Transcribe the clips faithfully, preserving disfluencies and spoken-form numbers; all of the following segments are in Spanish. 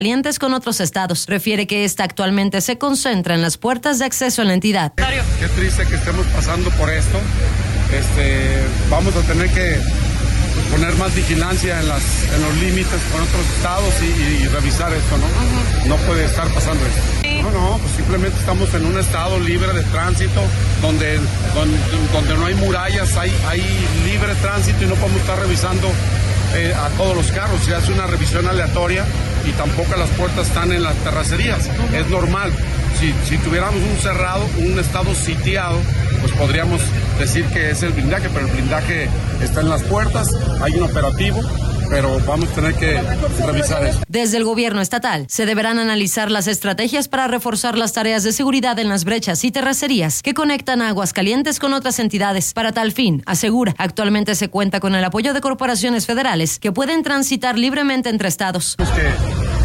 Aguascalientes con otros estados. Refiere que esta actualmente se concentra en las puertas de acceso a la entidad. Qué triste que estemos pasando por esto. Este, vamos a tener que poner más vigilancia en, las, en los límites con otros estados y, y revisar esto, ¿no? Uh-huh. No puede estar pasando esto. Sí. No, no, pues simplemente estamos en un estado libre de tránsito, donde, donde, donde no hay murallas, hay, hay libre tránsito y no podemos estar revisando eh, a todos los carros. Se hace una revisión aleatoria y tampoco las puertas están en las terracerías. Uh-huh. Es normal. Si, si tuviéramos un cerrado, un estado sitiado, pues podríamos decir que es el blindaje, pero el blindaje está en las puertas, hay un operativo, pero vamos a tener que revisar eso. Desde el gobierno estatal se deberán analizar las estrategias para reforzar las tareas de seguridad en las brechas y terracerías que conectan a Aguascalientes con otras entidades. Para tal fin, asegura, actualmente se cuenta con el apoyo de corporaciones federales que pueden transitar libremente entre estados. Es que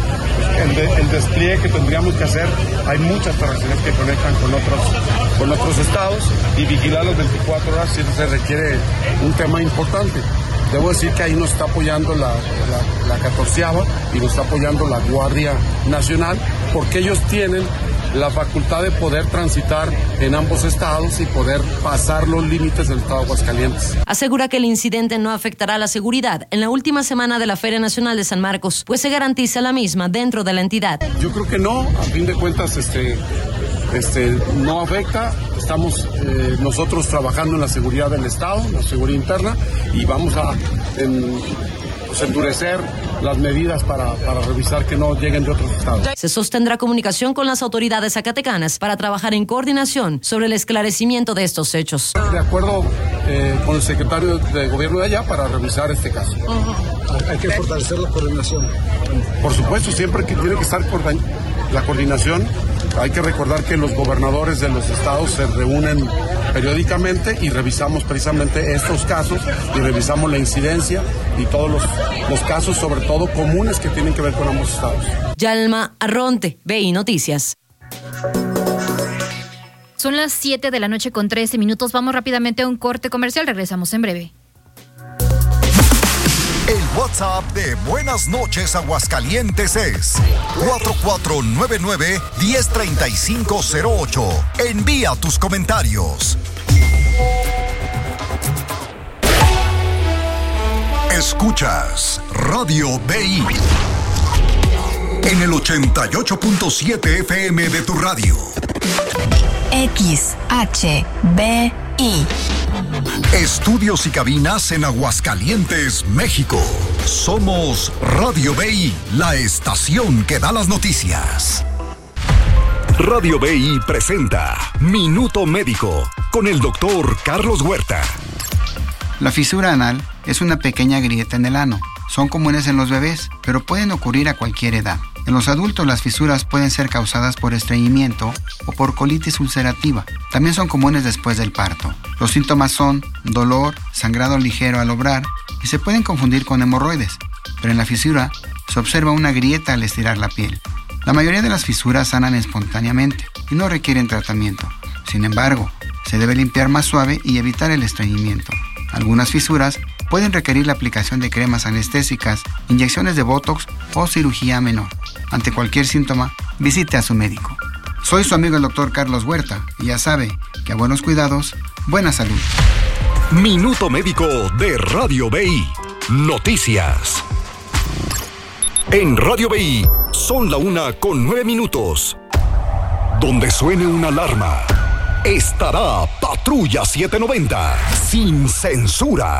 El, de, el despliegue que tendríamos que hacer, hay muchas terracerías que conectan con otros, con otros estados y vigilar las veinticuatro horas si se requiere un tema importante. Debo decir que ahí nos está apoyando la, la, la catorceava y nos está apoyando la Guardia Nacional porque ellos tienen la facultad de poder transitar en ambos estados y poder pasar los límites del estado de Aguascalientes. Asegura que el incidente no afectará la seguridad en la última semana de la Feria Nacional de San Marcos, pues se garantiza la misma dentro de la entidad. Yo creo que no, a fin de cuentas este, este, no afecta. Estamos eh, nosotros trabajando en la seguridad del estado, la seguridad interna, y vamos a en, pues, endurecer las medidas para, para revisar que no lleguen de otros estados. Se sostendrá comunicación con las autoridades zacatecanas para trabajar en coordinación sobre el esclarecimiento de estos hechos. De acuerdo eh, con el secretario de gobierno de allá para revisar este caso. Uh-huh. Hay que fortalecer la coordinación. Por supuesto, siempre que tiene que estar la coordinación. Hay que recordar que los gobernadores de los estados se reúnen periódicamente y revisamos precisamente estos casos y revisamos la incidencia y todos los, los casos, sobre todo comunes, que tienen que ver con ambos estados. Yalma Arronte, B I Noticias. Son las siete de la noche con trece minutos. Vamos rápidamente a un corte comercial. Regresamos en breve. El WhatsApp de Buenas Noches Aguascalientes es cuatro cuatro nueve nueve, uno cero tres cinco cero ocho. Envía tus comentarios. Escuchas Radio B I en el ochenta y ocho punto siete F M de tu radio. X H B I. Estudios y cabinas en Aguascalientes, México. Somos Radio B I, la estación que da las noticias. Radio B I presenta Minuto Médico con el doctor Carlos Huerta. La fisura anal es una pequeña grieta en el ano. Son comunes en los bebés, pero pueden ocurrir a cualquier edad. En los adultos las fisuras pueden ser causadas por estreñimiento o por colitis ulcerativa. También son comunes después del parto. Los síntomas son dolor, sangrado ligero al obrar y se pueden confundir con hemorroides, pero en la fisura se observa una grieta al estirar la piel. La mayoría de las fisuras sanan espontáneamente y no requieren tratamiento. Sin embargo, se debe limpiar más suave y evitar el estreñimiento. Algunas fisuras pueden requerir la aplicación de cremas anestésicas, inyecciones de botox o cirugía menor. Ante cualquier síntoma, visite a su médico. Soy su amigo el doctor Carlos Huerta y ya sabe que a buenos cuidados, buena salud. Minuto Médico de Radio B I. Noticias. En Radio B I son la una con nueve minutos. Donde suene una alarma, estará Patrulla setecientos noventa, sin censura.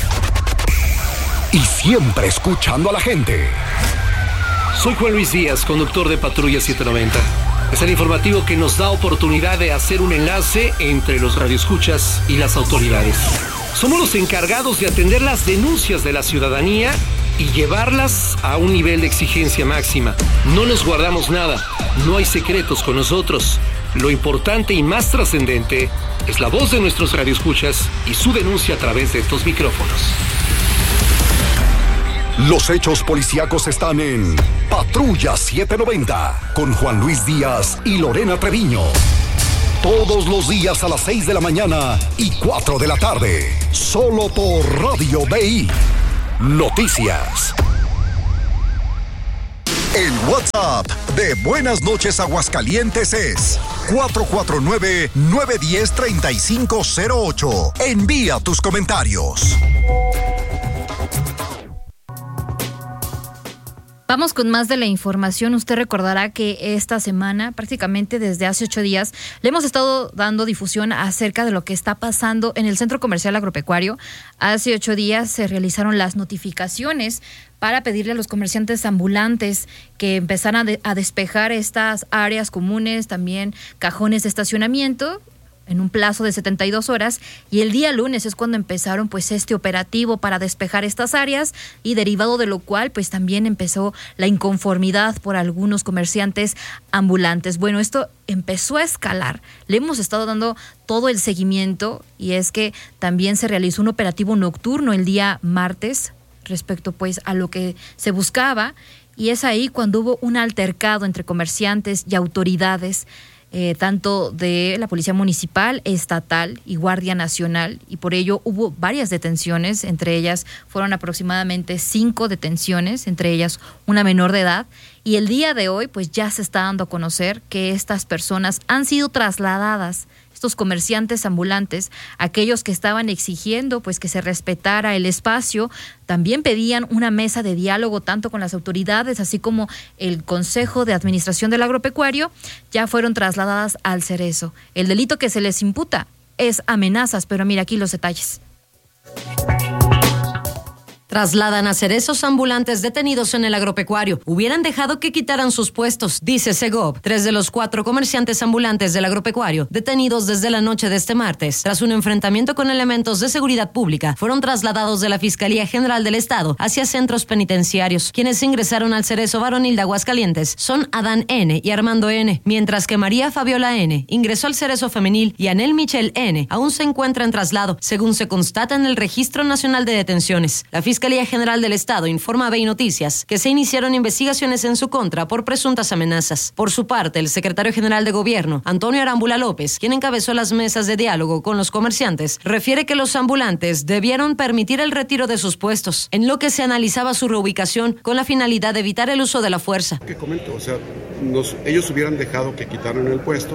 Y siempre escuchando a la gente. Soy Juan Luis Díaz, conductor de Patrulla setecientos noventa. Es el informativo que nos da oportunidad de hacer un enlace entre los radioescuchas y las autoridades. Somos los encargados de atender las denuncias de la ciudadanía y llevarlas a un nivel de exigencia máxima. No nos guardamos nada, no hay secretos con nosotros. Lo importante y más trascendente es la voz de nuestros radioescuchas y su denuncia a través de estos micrófonos. Los hechos policíacos están en Patrulla setecientos noventa con Juan Luis Díaz y Lorena Treviño. Todos los días a las seis de la mañana y cuatro de la tarde. Solo por Radio B I. Noticias. El WhatsApp de Buenas Noches Aguascalientes es cuatro cuatro nueve, nueve uno cero, tres cinco cero ocho. Envía tus comentarios. Vamos con más de la información. Usted recordará que esta semana, prácticamente desde hace ocho días, le hemos estado dando difusión acerca de lo que está pasando en el Centro Comercial Agropecuario. Hace ocho días se realizaron las notificaciones para pedirle a los comerciantes ambulantes que empezaran a, de, a despejar estas áreas comunes, también cajones de estacionamiento, en un plazo de setenta y dos horas, y el día lunes es cuando empezaron pues este operativo para despejar estas áreas, y derivado de lo cual pues también empezó la inconformidad por algunos comerciantes ambulantes. Bueno, esto empezó a escalar. Le hemos estado dando todo el seguimiento, y es que también se realizó un operativo nocturno el día martes respecto pues a lo que se buscaba, y es ahí cuando hubo un altercado entre comerciantes y autoridades, Eh, tanto de la Policía Municipal, Estatal y Guardia Nacional, y por ello hubo varias detenciones. Entre ellas fueron aproximadamente cinco detenciones, entre ellas una menor de edad, y el día de hoy pues ya se está dando a conocer que estas personas han sido trasladadas, estos comerciantes ambulantes, aquellos que estaban exigiendo pues que se respetara el espacio, también pedían una mesa de diálogo tanto con las autoridades así como el Consejo de Administración del Agropecuario, ya fueron trasladadas al Cerezo. El delito que se les imputa es amenazas, pero mira aquí los detalles. Trasladan a cerezos ambulantes detenidos en el agropecuario. Hubieran dejado que quitaran sus puestos, dice Segov. Tres de los cuatro comerciantes ambulantes del agropecuario, detenidos desde la noche de este martes, tras un enfrentamiento con elementos de seguridad pública, fueron trasladados de la Fiscalía General del Estado hacia centros penitenciarios. Quienes ingresaron al Cerezo Varonil de Aguascalientes son Adán N. y Armando N., mientras que María Fabiola N. ingresó al Cerezo Femenil y Anel Michel N. aún se encuentra en traslado, según se constata en el Registro Nacional de Detenciones. La Fiscalía Fiscalía General del Estado informa a B I Noticias que se iniciaron investigaciones en su contra por presuntas amenazas. Por su parte, el secretario general de Gobierno, Antonio Arámbula López, quien encabezó las mesas de diálogo con los comerciantes, refiere que los ambulantes debieron permitir el retiro de sus puestos, en lo que se analizaba su reubicación con la finalidad de evitar el uso de la fuerza. ¿Qué comento? O sea, nos, ellos hubieran dejado que quitaran el puesto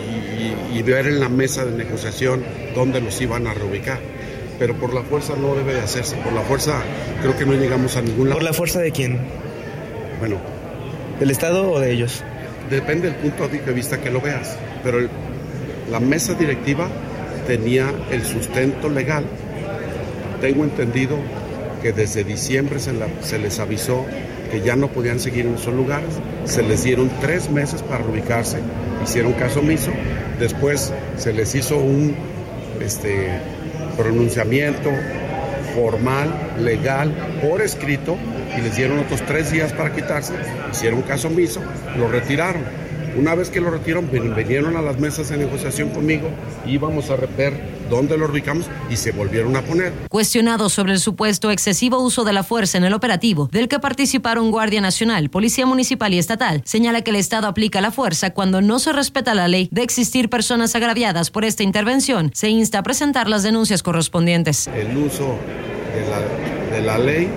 y, y, y ver en la mesa de negociación dónde los iban a reubicar. Pero por la fuerza no debe de hacerse. Por la fuerza creo que no llegamos a ningún lado. ¿Por la fuerza de quién? Bueno. ¿Del Estado o de ellos? Depende del punto de vista que lo veas. Pero el, la mesa directiva tenía el sustento legal. Tengo entendido que desde diciembre se, la, se les avisó que ya no podían seguir en esos lugares. Se les dieron tres meses para reubicarse. Hicieron caso omiso. Después se les hizo un... este pronunciamiento formal, legal, por escrito, y les dieron otros tres días para quitarse, hicieron caso omiso, lo retiraron. Una vez que lo retiraron, vinieron a las mesas de negociación conmigo, íbamos a ver dónde lo ubicamos y se volvieron a poner. Cuestionado sobre el supuesto excesivo uso de la fuerza en el operativo, del que participaron Guardia Nacional, Policía Municipal y Estatal, señala que el Estado aplica la fuerza cuando no se respeta la ley. De existir personas agraviadas por esta intervención, se insta a presentar las denuncias correspondientes. El uso de la, de la ley,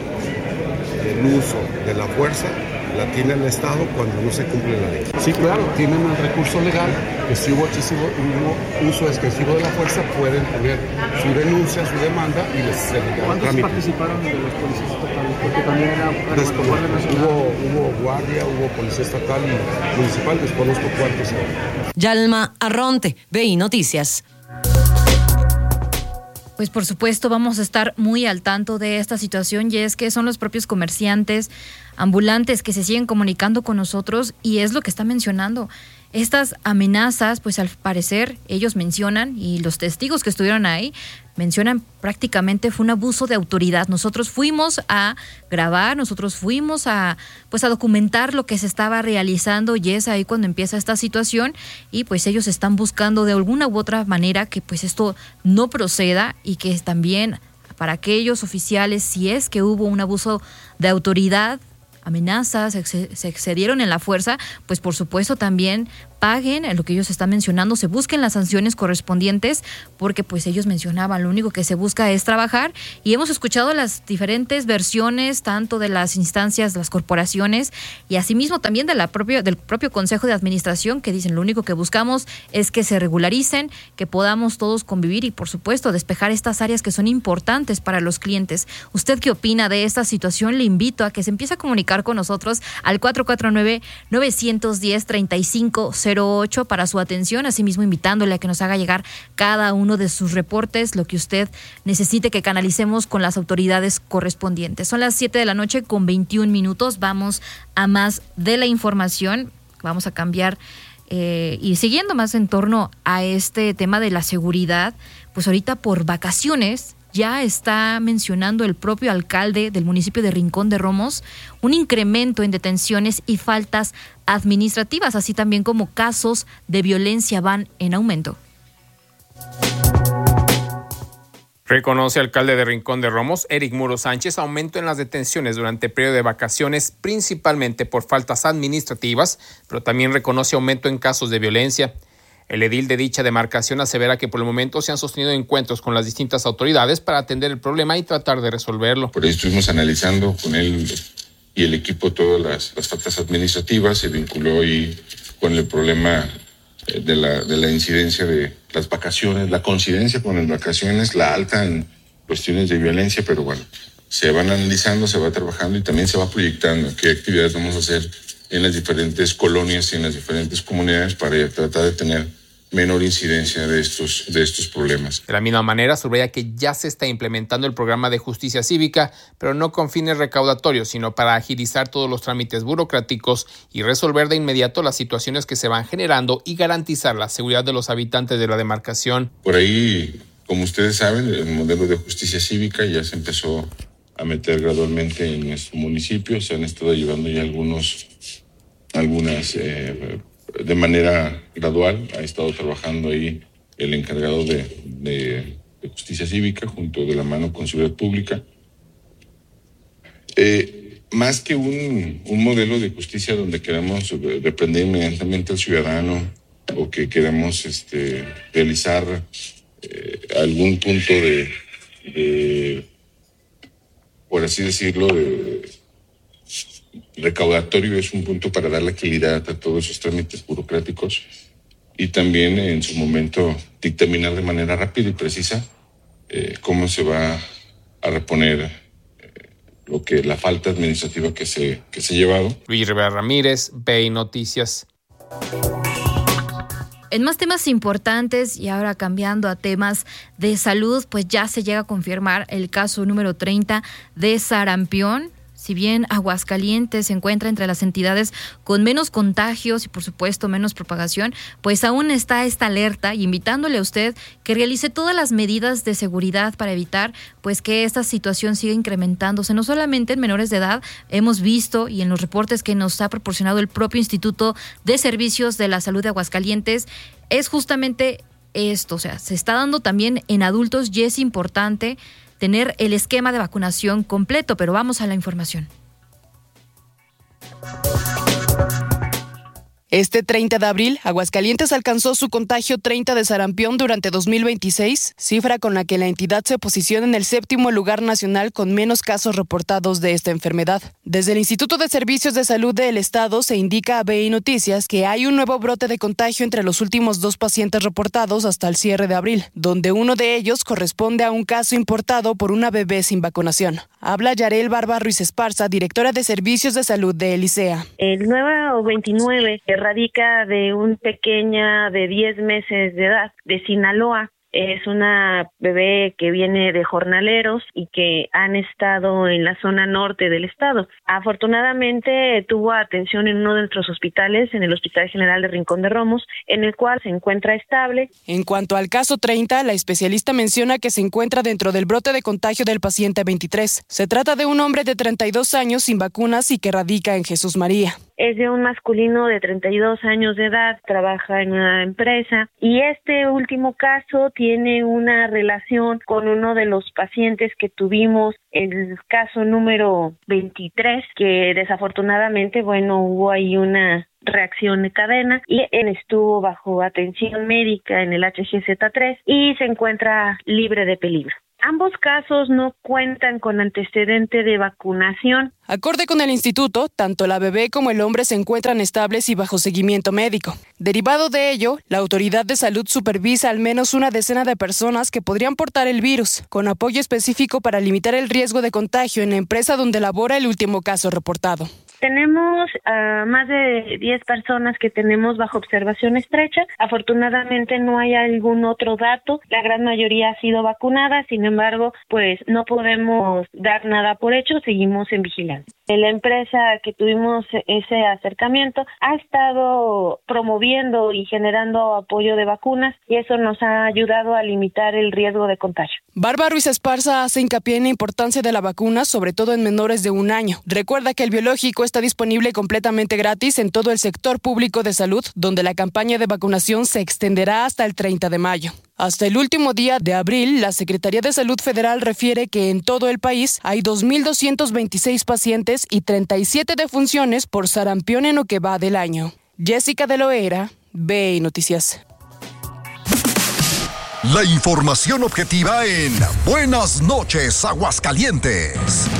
el uso de la fuerza, la tiene el Estado cuando no se cumple la ley. Sí, claro, tienen el recurso legal, que si hubo, excesivo, hubo uso excesivo de la fuerza, pueden poner su denuncia, su demanda y les se les ¿Cuántos trámite. Participaron de los policías estatales? Porque también era Guardia Nacional. Hubo, hubo guardia, hubo policía estatal y municipal, desconozco cuántos eran. Yalma Arronte, B I Noticias. Pues por supuesto vamos a estar muy al tanto de esta situación, y es que son los propios comerciantes ambulantes que se siguen comunicando con nosotros, y es lo que está mencionando. Estas amenazas, pues al parecer ellos mencionan, y los testigos que estuvieron ahí mencionan, prácticamente fue un abuso de autoridad. Nosotros fuimos a grabar, nosotros fuimos a pues a documentar lo que se estaba realizando, y es ahí cuando empieza esta situación, y pues ellos están buscando de alguna u otra manera que pues esto no proceda, y que también para aquellos oficiales, si es que hubo un abuso de autoridad, amenazas, se excedieron en la fuerza, pues por supuesto también paguen lo que ellos están mencionando, se busquen las sanciones correspondientes, porque pues ellos mencionaban, lo único que se busca es trabajar, y hemos escuchado las diferentes versiones, tanto de las instancias, las corporaciones, y asimismo también de la propia, del propio Consejo de Administración, que dicen, lo único que buscamos es que se regularicen, que podamos todos convivir y, por supuesto, despejar estas áreas que son importantes para los clientes. ¿Usted qué opina de esta situación? Le invito a que se empiece a comunicar con nosotros al cuatro cuatro nueve, nueve uno cero, tres cinco cero ocho para su atención, asimismo invitándole a que nos haga llegar cada uno de sus reportes, lo que usted necesite que canalicemos con las autoridades correspondientes. Son las siete de la noche con veintiún minutos, vamos a más de la información, vamos a cambiar eh, y siguiendo más en torno a este tema de la seguridad, pues ahorita por vacaciones ya está mencionando el propio alcalde del municipio de Rincón de Romos un incremento en detenciones y faltas administrativas, así también como casos de violencia van en aumento. Reconoce alcalde de Rincón de Romos, Eric Muro Sánchez, aumento en las detenciones durante el periodo de vacaciones, principalmente por faltas administrativas, pero también reconoce aumento en casos de violencia. El edil de dicha demarcación asevera que por el momento se han sostenido encuentros con las distintas autoridades para atender el problema y tratar de resolverlo. Por ahí estuvimos analizando con él y el equipo todas las, las faltas administrativas, se vinculó ahí con el problema de la, de la incidencia de las vacaciones, la coincidencia con las vacaciones, la alta en cuestiones de violencia, pero bueno, se van analizando, se va trabajando y también se va proyectando qué actividades vamos a hacer en las diferentes colonias y en las diferentes comunidades para tratar de tener menor incidencia de estos, de estos problemas. De la misma manera, subraya que ya se está implementando el programa de justicia cívica, pero no con fines recaudatorios, sino para agilizar todos los trámites burocráticos y resolver de inmediato las situaciones que se van generando y garantizar la seguridad de los habitantes de la demarcación. Por ahí, como ustedes saben, el modelo de justicia cívica ya se empezó a meter gradualmente en nuestro municipio, se han estado llevando ya algunos, algunas eh, de manera gradual, ha estado trabajando ahí el encargado de, de, de justicia cívica junto de la mano con seguridad pública. Eh, más que un, un modelo de justicia donde queremos reprender inmediatamente al ciudadano o que queremos este, realizar eh, algún punto de, de, por así decirlo, de recaudatorio, es un punto para darle agilidad a todos esos trámites burocráticos y también en su momento dictaminar de manera rápida y precisa eh, cómo se va a reponer eh, lo que la falta administrativa que se, que se ha llevado. Luis Rivera Ramírez, B I Noticias. En más temas importantes y ahora cambiando a temas de salud, pues ya se llega a confirmar el caso número treinta de sarampión. Si bien Aguascalientes se encuentra entre las entidades con menos contagios y por supuesto menos propagación, pues aún está esta alerta y invitándole a usted que realice todas las medidas de seguridad para evitar pues que esta situación siga incrementándose, no solamente en menores de edad, hemos visto y en los reportes que nos ha proporcionado el propio Instituto de Servicios de la Salud de Aguascalientes, es justamente esto, o sea, se está dando también en adultos y es importante tener el esquema de vacunación completo, pero vamos a la información. Este treinta de abril, Aguascalientes alcanzó su contagio treinta de sarampión durante dos mil veintiséis, cifra con la que la entidad se posiciona en el séptimo lugar nacional con menos casos reportados de esta enfermedad. Desde el Instituto de Servicios de Salud del Estado se indica a B I Noticias que hay un nuevo brote de contagio entre los últimos dos pacientes reportados hasta el cierre de abril, donde uno de ellos corresponde a un caso importado por una bebé sin vacunación. Habla Yarel Barba Ruiz Esparza, directora de Servicios de Salud de Elisea. El nueve veintinueve radica de un pequeña de diez meses de edad de Sinaloa. Es una bebé que viene de jornaleros y que han estado en la zona norte del estado. Afortunadamente tuvo atención en uno de nuestros hospitales, en el Hospital General de Rincón de Romos, en el cual se encuentra estable. En cuanto al caso treinta, la especialista menciona que se encuentra dentro del brote de contagio del paciente veintitrés. Se trata de un hombre de treinta y dos años sin vacunas y que radica en Jesús María. Es de un masculino de treinta y dos años de edad, trabaja en una empresa y este último caso tiene una relación con uno de los pacientes que tuvimos, el caso número veintitrés, que desafortunadamente, bueno, hubo ahí una reacción de cadena y él estuvo bajo atención médica en el H G Z tres y se encuentra libre de peligro. Ambos casos no cuentan con antecedente de vacunación. Acorde con el instituto, tanto la bebé como el hombre se encuentran estables y bajo seguimiento médico. Derivado de ello, la autoridad de salud supervisa al menos una decena de personas que podrían portar el virus, con apoyo específico para limitar el riesgo de contagio en la empresa donde labora el último caso reportado. Tenemos a uh, más de diez personas que tenemos bajo observación estrecha. Afortunadamente no hay algún otro dato. La gran mayoría ha sido vacunada. Sin embargo, pues no podemos dar nada por hecho. Seguimos en vigilancia. La empresa que tuvimos ese acercamiento ha estado promoviendo y generando apoyo de vacunas y eso nos ha ayudado a limitar el riesgo de contagio. Bárbara Ruiz Esparza hace hincapié en la importancia de la vacuna, sobre todo en menores de un año. Recuerda que el biológico está disponible completamente gratis en todo el sector público de salud, donde la campaña de vacunación se extenderá hasta el treinta de mayo. Hasta el último día de abril, la Secretaría de Salud Federal refiere que en todo el país hay dos mil doscientos veintiséis pacientes y treinta y siete defunciones por sarampión en lo que va del año. Jessica de Loera, B I Noticias. La información objetiva en Buenas noches, Aguascalientes.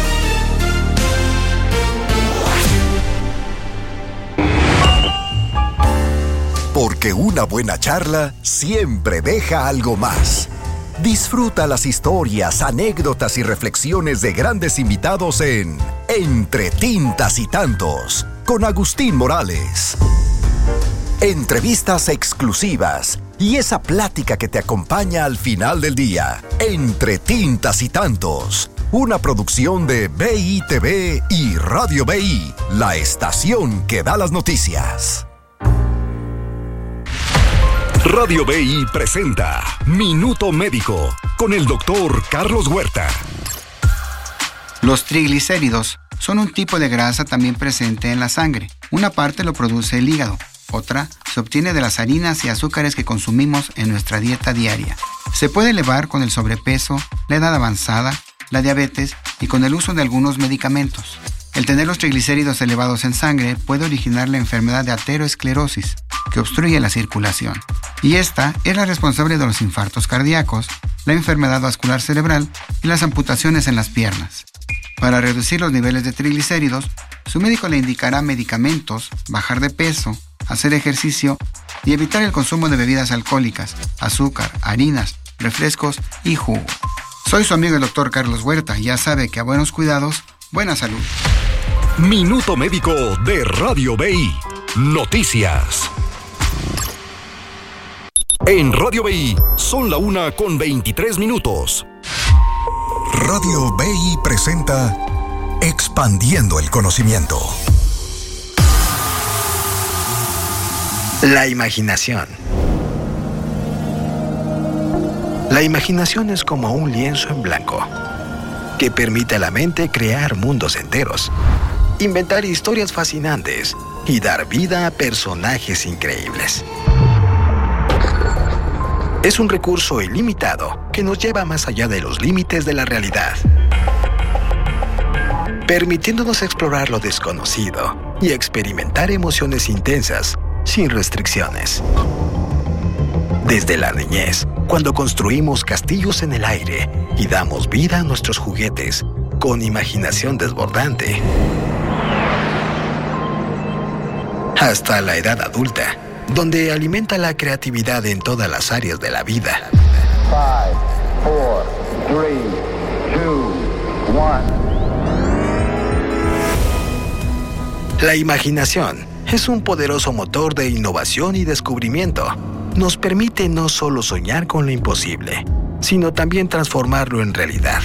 Porque una buena charla siempre deja algo más. Disfruta las historias, anécdotas y reflexiones de grandes invitados en Entre Tintas y Tantos, con Agustín Morales. Entrevistas exclusivas y esa plática que te acompaña al final del día. Entre Tintas y Tantos, una producción de B I T V y Radio B I, la estación que da las noticias. Radio B I presenta Minuto Médico con el doctor Carlos Huerta. Los triglicéridos son un tipo de grasa también presente en la sangre. Una parte lo produce el hígado, otra se obtiene de las harinas y azúcares que consumimos en nuestra dieta diaria. Se puede elevar con el sobrepeso, la edad avanzada, la diabetes y con el uso de algunos medicamentos. El tener los triglicéridos elevados en sangre puede originar la enfermedad de aterosclerosis, que obstruye la circulación. Y esta es la responsable de los infartos cardíacos, la enfermedad vascular cerebral y las amputaciones en las piernas. Para reducir los niveles de triglicéridos, su médico le indicará medicamentos, bajar de peso, hacer ejercicio y evitar el consumo de bebidas alcohólicas, azúcar, harinas, refrescos y jugo. Soy su amigo el doctor Carlos Huerta y ya sabe que a buenos cuidados, buena salud. Minuto Médico de Radio B I. Noticias. En Radio B I son la una con veintitrés minutos. Radio B I presenta Expandiendo el Conocimiento. La imaginación. La imaginación es como un lienzo en blanco que permite a la mente crear mundos enteros, inventar historias fascinantes y dar vida a personajes increíbles. Es un recurso ilimitado que nos lleva más allá de los límites de la realidad, permitiéndonos explorar lo desconocido y experimentar emociones intensas sin restricciones. Desde la niñez, cuando construimos castillos en el aire y damos vida a nuestros juguetes con imaginación desbordante, hasta la edad adulta, donde alimenta la creatividad en todas las áreas de la vida. Five, four, three, two, one. La imaginación es un poderoso motor de innovación y descubrimiento. Nos permite no solo soñar con lo imposible, sino también transformarlo en realidad.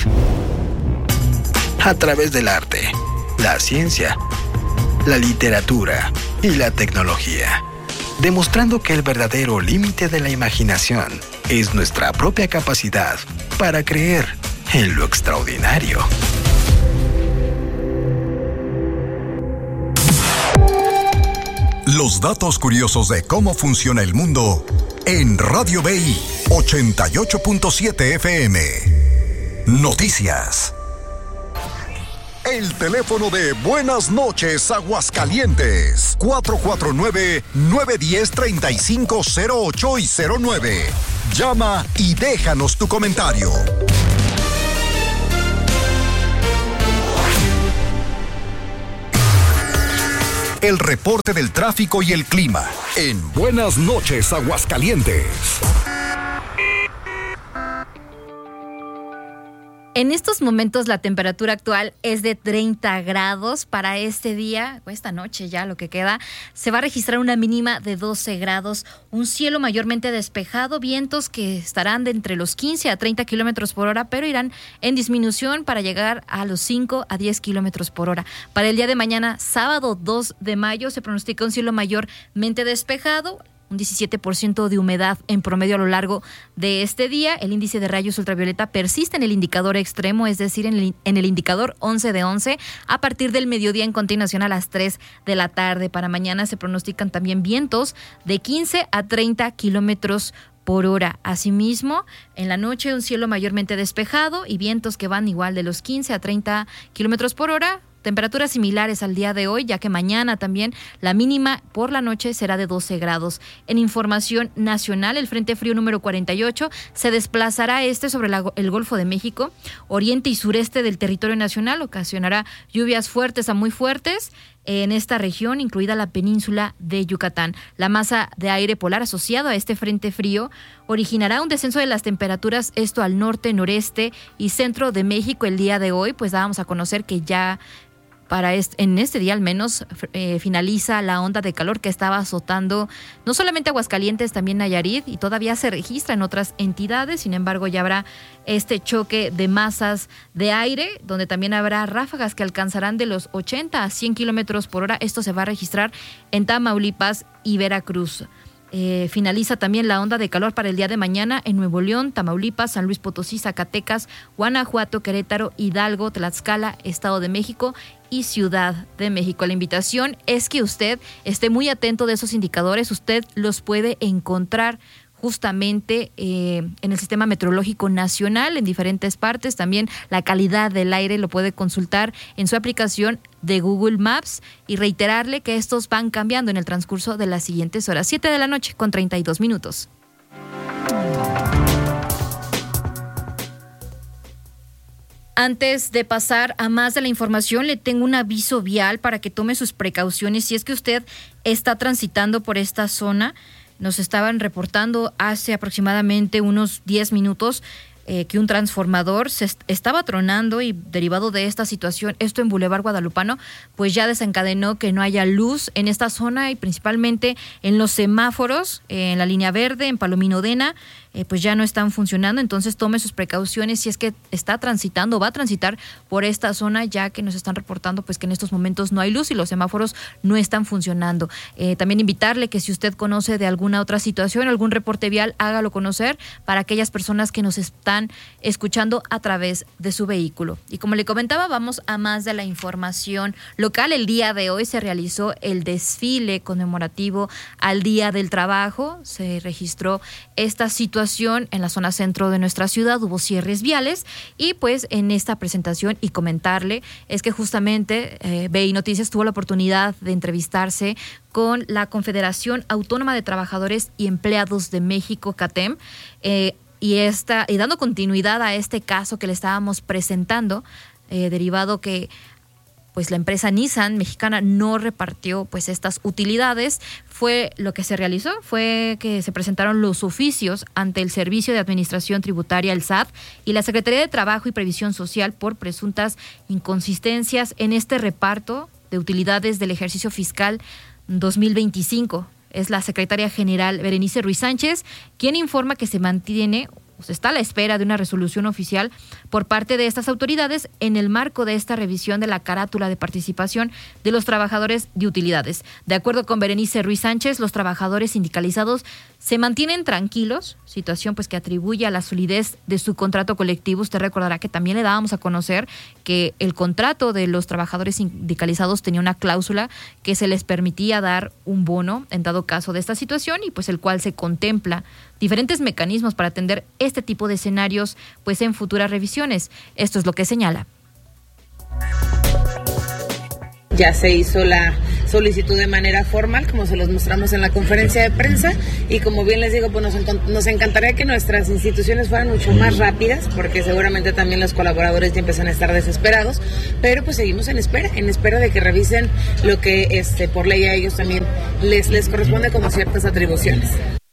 A través del arte, la ciencia, la literatura y la tecnología, demostrando que el verdadero límite de la imaginación es nuestra propia capacidad para creer en lo extraordinario. Los datos curiosos de cómo funciona el mundo en Radio B I ochenta y ocho punto siete F M. Noticias. el teléfono de Buenas Noches Aguascalientes, cuatro cuatro nueve, nueve uno cero, tres cinco cero ocho y cero nueve. Llama y déjanos tu comentario. El reporte del tráfico y el clima en Buenas Noches Aguascalientes. En estos momentos la temperatura actual es de treinta grados. Para este día, o esta noche ya lo que queda, se va a registrar una mínima de doce grados, un cielo mayormente despejado, vientos que estarán de entre los quince a treinta kilómetros por hora, pero irán en disminución para llegar a los cinco a diez kilómetros por hora. Para el día de mañana, sábado dos de mayo, se pronostica un cielo mayormente despejado, un diecisiete por ciento de humedad en promedio a lo largo de este día. El índice de rayos ultravioleta persiste en el indicador extremo, es decir, en el, en el indicador once de once, a partir del mediodía en continuación a las tres de la tarde. Para mañana se pronostican también vientos de quince a treinta kilómetros por hora. Asimismo, en la noche un cielo mayormente despejado y vientos que van igual de los quince a treinta kilómetros por hora. Temperaturas similares al día de hoy, ya que mañana también la mínima por la noche será de doce grados. En información nacional, el Frente Frío número cuarenta y ocho se desplazará este sobre la, el Golfo de México, oriente y sureste del territorio nacional, ocasionará lluvias fuertes a muy fuertes en esta región, incluida la península de Yucatán. La masa de aire polar asociado a este frente frío originará un descenso de las temperaturas, esto al norte, noreste y centro de México el día de hoy, pues dábamos a conocer que ya para este, en este día al menos eh, finaliza la onda de calor que estaba azotando no solamente Aguascalientes, también Nayarit, y todavía se registra en otras entidades. Sin embargo, ya habrá este choque de masas de aire, donde también habrá ráfagas que alcanzarán de los ochenta a cien kilómetros por hora. Esto se va a registrar en Tamaulipas y Veracruz. Eh, finaliza también la onda de calor para el día de mañana en Nuevo León, Tamaulipas, San Luis Potosí, Zacatecas, Guanajuato, Querétaro, Hidalgo, Tlaxcala, Estado de México y Ciudad de México. La invitación es que usted esté muy atento de esos indicadores. Usted los puede encontrar justamente eh, en el Sistema Meteorológico Nacional en diferentes partes. También la calidad del aire lo puede consultar en su aplicación de Google Maps y reiterarle que estos van cambiando en el transcurso de las siguientes horas. siete de la noche con treinta y dos minutos. Antes de pasar a más de la información, le tengo un aviso vial para que tome sus precauciones si es que usted está transitando por esta zona. Nos estaban reportando hace aproximadamente unos diez minutos eh, que un transformador se est- estaba tronando y derivado de esta situación, esto en Boulevard Guadalupano, pues ya desencadenó que no haya luz en esta zona y principalmente en los semáforos, eh, en la línea verde, en Palomino Dena, eh, pues ya no están funcionando. Entonces tome sus precauciones si es que está transitando o va a transitar por esta zona, ya que nos están reportando pues que en estos momentos no hay luz y los semáforos no están funcionando. Eh, también invitarle que si usted conoce de alguna otra situación, algún reporte vial, hágalo conocer para aquellas personas que nos están escuchando a través de su vehículo. Y como le comentaba, vamos a más de la información local. El día de hoy se realizó el desfile conmemorativo al Día del Trabajo. Se registró esta situación en la zona centro de nuestra ciudad, hubo cierres viales y pues en esta presentación y comentarle es que justamente eh, B I Noticias tuvo la oportunidad de entrevistarse con la Confederación Autónoma de Trabajadores y Empleados de México, CATEM, eh, y, esta, y dando continuidad a este caso que le estábamos presentando, eh, derivado que pues la empresa Nissan mexicana no repartió pues estas utilidades. Fue lo que se realizó, fue que se presentaron los oficios ante el Servicio de Administración Tributaria, el S A T, y la Secretaría de Trabajo y Previsión Social por presuntas inconsistencias en este reparto de utilidades del ejercicio fiscal dos mil veinticinco. Es la secretaria general Berenice Ruiz Sánchez quien informa que se mantiene, pues está a la espera de una resolución oficial por parte de estas autoridades en el marco de esta revisión de la carátula de participación de los trabajadores de utilidades. De acuerdo con Berenice Ruiz Sánchez, los trabajadores sindicalizados se mantienen tranquilos, situación pues que atribuye a la solidez de su contrato colectivo. Usted recordará que también le dábamos a conocer que el contrato de los trabajadores sindicalizados tenía una cláusula que se les permitía dar un bono en dado caso de esta situación y pues el cual se contempla diferentes mecanismos para atender este tipo de escenarios pues en futuras revisiones. Esto es lo que señala. ya se hizo la solicitud de manera formal, como se los mostramos en la conferencia de prensa, y como bien les digo, pues nos, nos encantaría que nuestras instituciones fueran mucho más rápidas, porque seguramente también los colaboradores ya empiezan a estar desesperados, pero pues seguimos en espera, en espera de que revisen lo que este, por ley a ellos también les, les corresponde como ciertas atribuciones.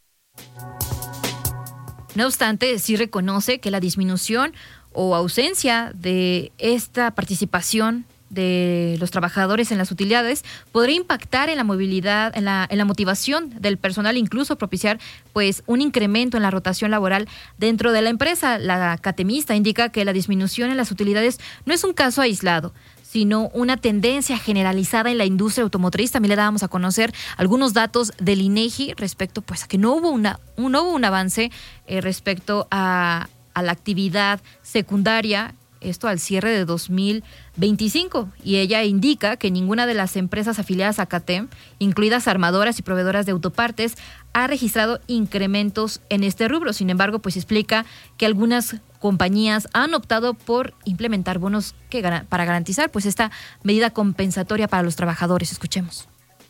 No obstante, sí reconoce que la disminución o ausencia de esta participación de los trabajadores en las utilidades podría impactar en la movilidad, en la, en la motivación del personal, incluso propiciar pues un incremento en la rotación laboral dentro de la empresa. La catemista indica que la disminución en las utilidades no es un caso aislado, sino una tendencia generalizada en la industria automotriz. También le dábamos a conocer algunos datos del INEGI respecto pues a que no hubo una no hubo un avance eh, respecto a, a la actividad secundaria, esto al cierre de dos mil veinticinco, y ella indica que ninguna de las empresas afiliadas a CATEM, incluidas armadoras y proveedoras de autopartes, ha registrado incrementos en este rubro. Sin embargo, pues explica que algunas compañías han optado por implementar bonos que para garantizar pues esta medida compensatoria para los trabajadores. Escuchemos.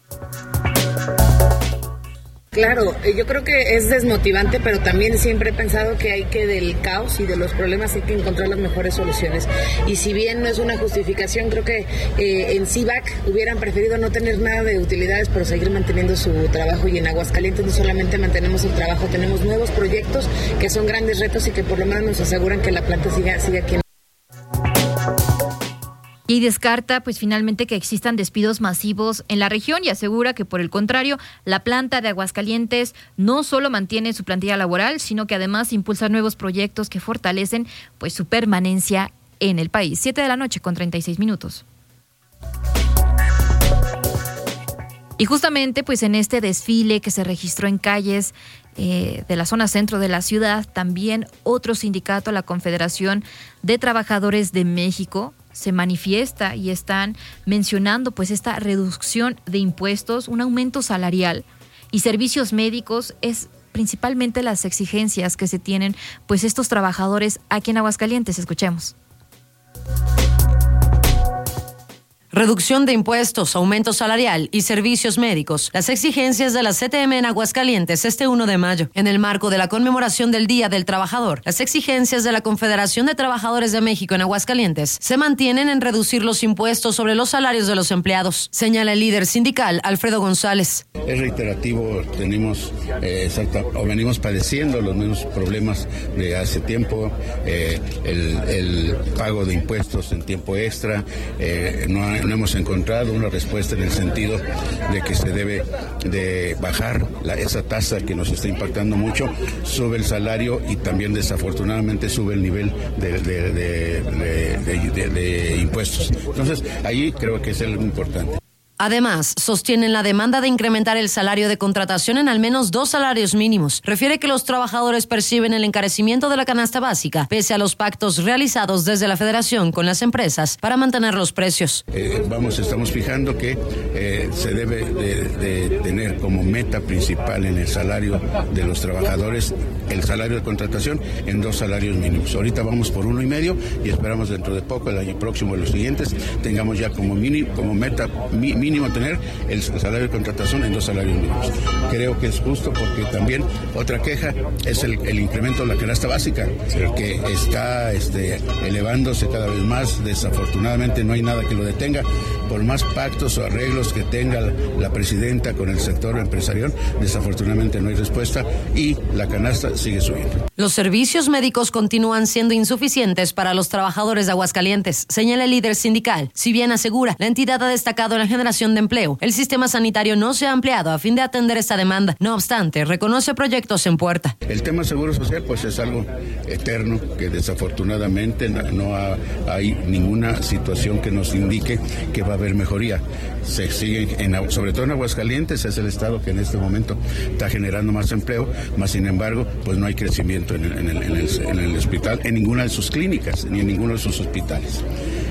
Claro, yo creo que es desmotivante, pero también siempre he pensado que hay que del caos y de los problemas hay que encontrar las mejores soluciones. Y si bien no es una justificación, creo que eh, en C I V A C hubieran preferido no tener nada de utilidades, pero seguir manteniendo su trabajo. Y en Aguascalientes no solamente mantenemos el trabajo, tenemos nuevos proyectos que son grandes retos y que por lo menos nos aseguran que la planta siga, siga aquí. Y descarta pues finalmente que existan despidos masivos en la región y asegura que por el contrario, la planta de Aguascalientes no solo mantiene su plantilla laboral, sino que además impulsa nuevos proyectos que fortalecen pues su permanencia en el país. Siete de la noche con treinta y seis minutos. Y justamente pues en este desfile que se registró en calles eh, de la zona centro de la ciudad, también otro sindicato, la Confederación de Trabajadores de México, se manifiesta y están mencionando pues esta reducción de impuestos, un aumento salarial y servicios médicos. Es principalmente las exigencias que se tienen pues estos trabajadores aquí en Aguascalientes. Escuchemos. Reducción de impuestos, aumento salarial y servicios médicos. Las exigencias de la C T M en Aguascalientes este primero de mayo. En el marco de la conmemoración del Día del Trabajador, las exigencias de la Confederación de Trabajadores de México en Aguascalientes se mantienen en reducir los impuestos sobre los salarios de los empleados, señala el líder sindical Alfredo González. Es reiterativo, tenemos eh, exacta, o venimos padeciendo los mismos problemas de hace tiempo, eh, el, el pago de impuestos en tiempo extra, eh, no hay no hemos encontrado una respuesta en el sentido de que se debe de bajar la, esa tasa que nos está impactando mucho, sube el salario y también desafortunadamente sube el nivel de, de, de, de, de, de, de impuestos. Entonces, ahí creo que es algo importante. Además, sostienen la demanda de incrementar el salario de contratación en al menos dos salarios mínimos. Refiere que los trabajadores perciben el encarecimiento de la canasta básica, pese a los pactos realizados desde la Federación con las empresas para mantener los precios. Eh, vamos, estamos fijando que eh, se debe de, de tener como meta principal en el salario de los trabajadores el salario de contratación en dos salarios mínimos. Ahorita vamos por uno y medio y esperamos dentro de poco, el año próximo, los siguientes, tengamos ya como mini, como meta mi, mínimo tener el salario de contratación en dos salarios mínimos. Creo que es justo porque también otra queja es el, el incremento de la canasta básica, que está este, elevándose cada vez más. Desafortunadamente no hay nada que lo detenga. Por más pactos o arreglos que tenga la, la presidenta con el sector empresarial, desafortunadamente no hay respuesta y la canasta sigue subiendo. Los servicios médicos continúan siendo insuficientes para los trabajadores de Aguascalientes, señala el líder sindical. Si bien asegura, la entidad ha destacado en la generación de empleo, el sistema sanitario no se ha ampliado a fin de atender esta demanda. No obstante, reconoce proyectos en puerta. El tema seguro social pues es algo eterno que desafortunadamente no ha, hay ninguna situación que nos indique que va a haber mejoría. Se sigue, en, sobre todo en Aguascalientes, es el estado que en este momento está generando más empleo, más sin embargo, pues no hay crecimiento en el, en el, en el, en el hospital, en ninguna de sus clínicas, ni en ninguno de sus hospitales.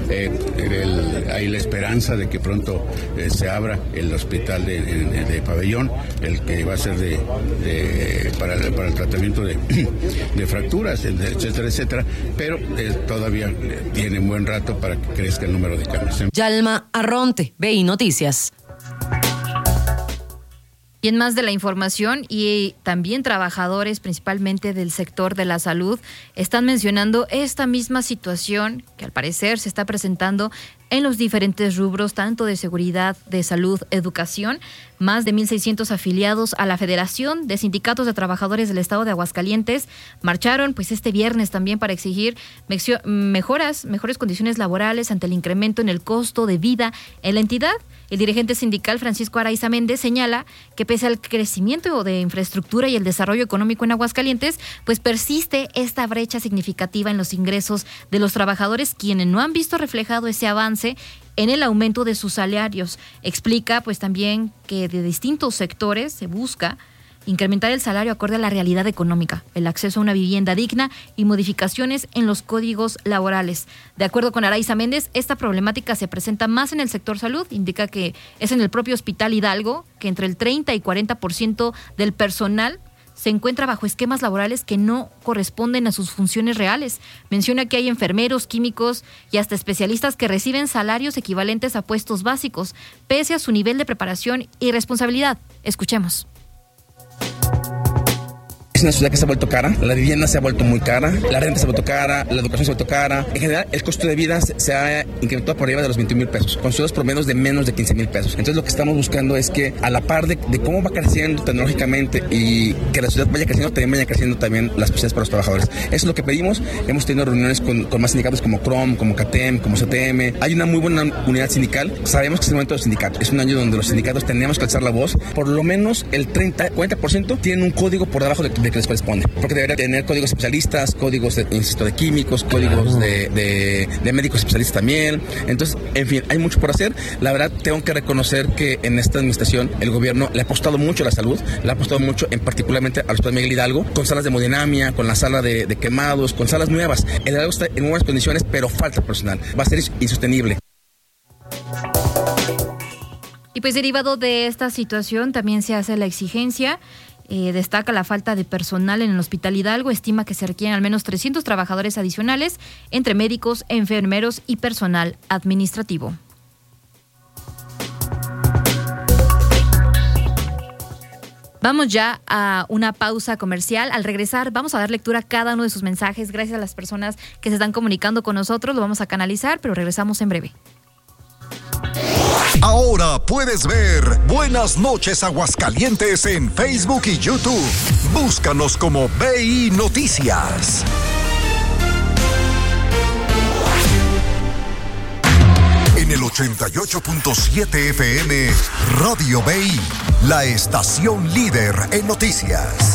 eh, el, hay la esperanza de que pronto eh, se abra el hospital de, de, de Pabellón, el que va a ser de, de para, para el tratamiento de, de fracturas, etcétera, etcétera, pero eh, todavía tiene un buen rato para que crezca el número de camas. Yalma Arronte, B I Noticias. Y en más de la información, y también trabajadores principalmente del sector de la salud están mencionando esta misma situación que al parecer se está presentando en los diferentes rubros, tanto de seguridad, de salud, educación. Más de mil seiscientos afiliados a la Federación de Sindicatos de Trabajadores del Estado de Aguascalientes marcharon pues este viernes también para exigir mejoras, mejores condiciones laborales ante el incremento en el costo de vida en la entidad. El dirigente sindical Francisco Araiza Méndez señala que pese al crecimiento de infraestructura y el desarrollo económico en Aguascalientes, pues persiste esta brecha significativa en los ingresos de los trabajadores, quienes no han visto reflejado ese avance en el aumento de sus salarios. Explica pues también que de distintos sectores se busca incrementar el salario acorde a la realidad económica, el acceso a una vivienda digna y modificaciones en los códigos laborales. De acuerdo con Araiza Méndez, esta problemática se presenta más en el sector salud. Indica que es en el propio Hospital Hidalgo que entre el treinta y cuarenta por ciento del personal se encuentra bajo esquemas laborales que no corresponden a sus funciones reales. Menciona que hay enfermeros, químicos y hasta especialistas que reciben salarios equivalentes a puestos básicos, pese a su nivel de preparación y responsabilidad. Escuchemos. Es una ciudad que se ha vuelto cara, la vivienda se ha vuelto muy cara, la renta se ha vuelto cara, la educación se ha vuelto cara. En general, el costo de vida se, se ha incrementado por arriba de los veintiún mil pesos, con sueldos promedios de menos de quince mil pesos. Entonces, lo que estamos buscando es que, a la par de, de cómo va creciendo tecnológicamente y que la ciudad vaya creciendo, también vayan creciendo también las posibilidades para los trabajadores. Eso es lo que pedimos. Hemos tenido reuniones con, con más sindicatos como CROM, como CATEM, como C T M. Hay una muy buena unidad sindical. Sabemos que es el momento de los sindicatos. Es un año donde los sindicatos tenemos que alzar la voz. Por lo menos el treinta, cuarenta por ciento tienen un código por debajo de, de que les corresponde. Porque debería tener códigos especialistas, códigos, de, insisto, de químicos, códigos de, de, de médicos especialistas también. Entonces, en fin, hay mucho por hacer. La verdad, tengo que reconocer que en esta administración el gobierno le ha apostado mucho a la salud, le ha apostado mucho en particularmente al Hospital Miguel Hidalgo, con salas de hemodinamia, con la sala de, de quemados, con salas nuevas. El Hidalgo está en buenas condiciones, pero falta personal. Va a ser insostenible. Y pues derivado de esta situación también se hace la exigencia. Eh, destaca la falta de personal en el Hospital Hidalgo. Estima que se requieren al menos trescientos trabajadores adicionales entre médicos, enfermeros y personal administrativo. Vamos ya a una pausa comercial. Al regresar vamos a dar lectura a cada uno de sus mensajes. Gracias a las personas que se están comunicando con nosotros. Lo vamos a canalizar, pero regresamos en breve. Ahora puedes ver Buenas noches Aguascalientes en Facebook y YouTube. Búscanos como B I Noticias. En el ochenta y ocho punto siete F M, Radio B I, la estación líder en noticias.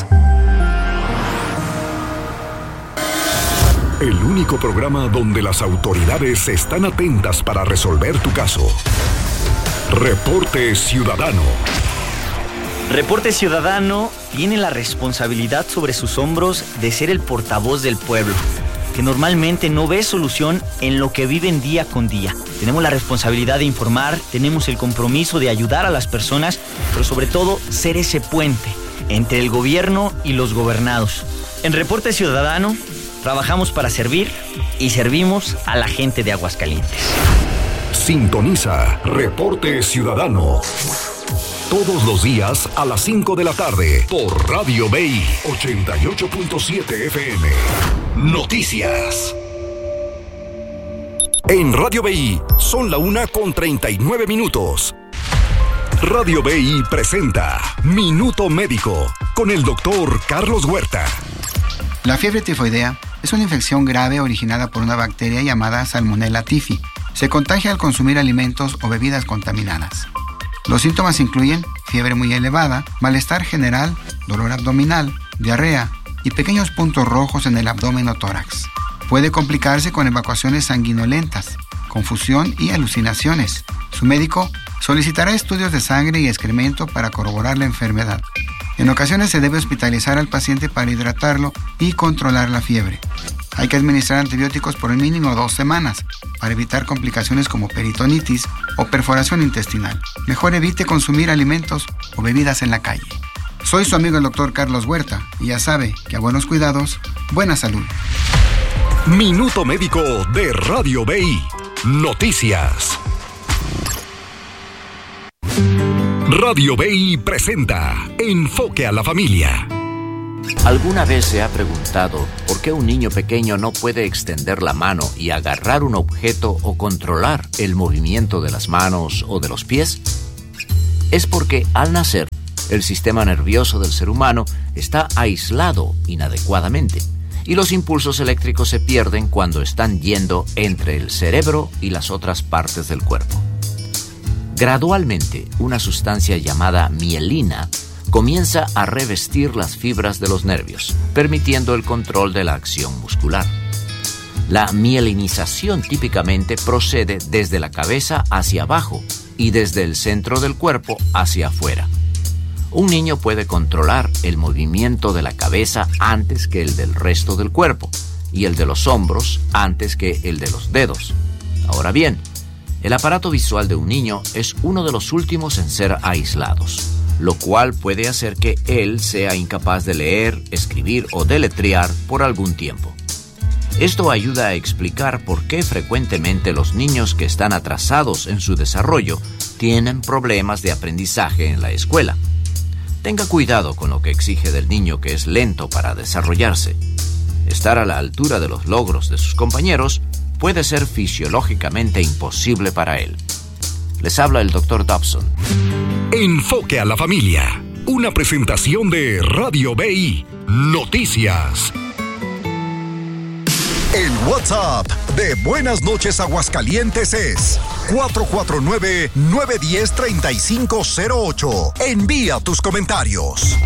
El único programa donde las autoridades están atentas para resolver tu caso. Reporte Ciudadano. Reporte Ciudadano tiene la responsabilidad sobre sus hombros de ser el portavoz del pueblo, que normalmente no ve solución en lo que viven día con día. Tenemos la responsabilidad de informar, tenemos el compromiso de ayudar a las personas, pero sobre todo ser ese puente entre el gobierno y los gobernados. En Reporte Ciudadano trabajamos para servir y servimos a la gente de Aguascalientes. Sintoniza Reporte Ciudadano todos los días a las cinco de la tarde por Radio B I ochenta y ocho punto siete F M. Noticias. En Radio B I son la una con treinta y nueve minutos. Radio B I presenta Minuto Médico con el doctor Carlos Huerta. La fiebre tifoidea es una infección grave originada por una bacteria llamada Salmonella typhi. Se contagia al consumir alimentos o bebidas contaminadas. Los síntomas incluyen fiebre muy elevada, malestar general, dolor abdominal, diarrea y pequeños puntos rojos en el abdomen o tórax. Puede complicarse con evacuaciones sanguinolentas, confusión y alucinaciones. Su médico solicitará estudios de sangre y excremento para corroborar la enfermedad. En ocasiones se debe hospitalizar al paciente para hidratarlo y controlar la fiebre. Hay que administrar antibióticos por el mínimo dos semanas para evitar complicaciones como peritonitis o perforación intestinal. Mejor evite consumir alimentos o bebidas en la calle. Soy su amigo el doctor Carlos Huerta y ya sabe que a buenos cuidados, buena salud. Minuto Médico de Radio B I. Noticias. Radio B I presenta Enfoque a la Familia. ¿Alguna vez se ha preguntado por qué un niño pequeño no puede extender la mano y agarrar un objeto o controlar el movimiento de las manos o de los pies? Es porque al nacer, el sistema nervioso del ser humano está aislado inadecuadamente y los impulsos eléctricos se pierden cuando están yendo entre el cerebro y las otras partes del cuerpo. Gradualmente, una sustancia llamada mielina comienza a revestir las fibras de los nervios, permitiendo el control de la acción muscular. La mielinización típicamente procede desde la cabeza hacia abajo y desde el centro del cuerpo hacia afuera. Un niño puede controlar el movimiento de la cabeza antes que el del resto del cuerpo y el de los hombros antes que el de los dedos. Ahora bien, el aparato visual de un niño es uno de los últimos en ser aislados, lo cual puede hacer que él sea incapaz de leer, escribir o deletrear por algún tiempo. Esto ayuda a explicar por qué frecuentemente los niños que están atrasados en su desarrollo tienen problemas de aprendizaje en la escuela. Tenga cuidado con lo que exige del niño que es lento para desarrollarse. Estar a la altura de los logros de sus compañeros puede ser fisiológicamente imposible para él. Les habla el doctor Dobson. Enfoque a la Familia, una presentación de Radio B I. Noticias. El WhatsApp de Buenas Noches Aguascalientes es cuatro cuatro nueve, nueve uno cero, tres cinco cero ocho. Envía tus comentarios.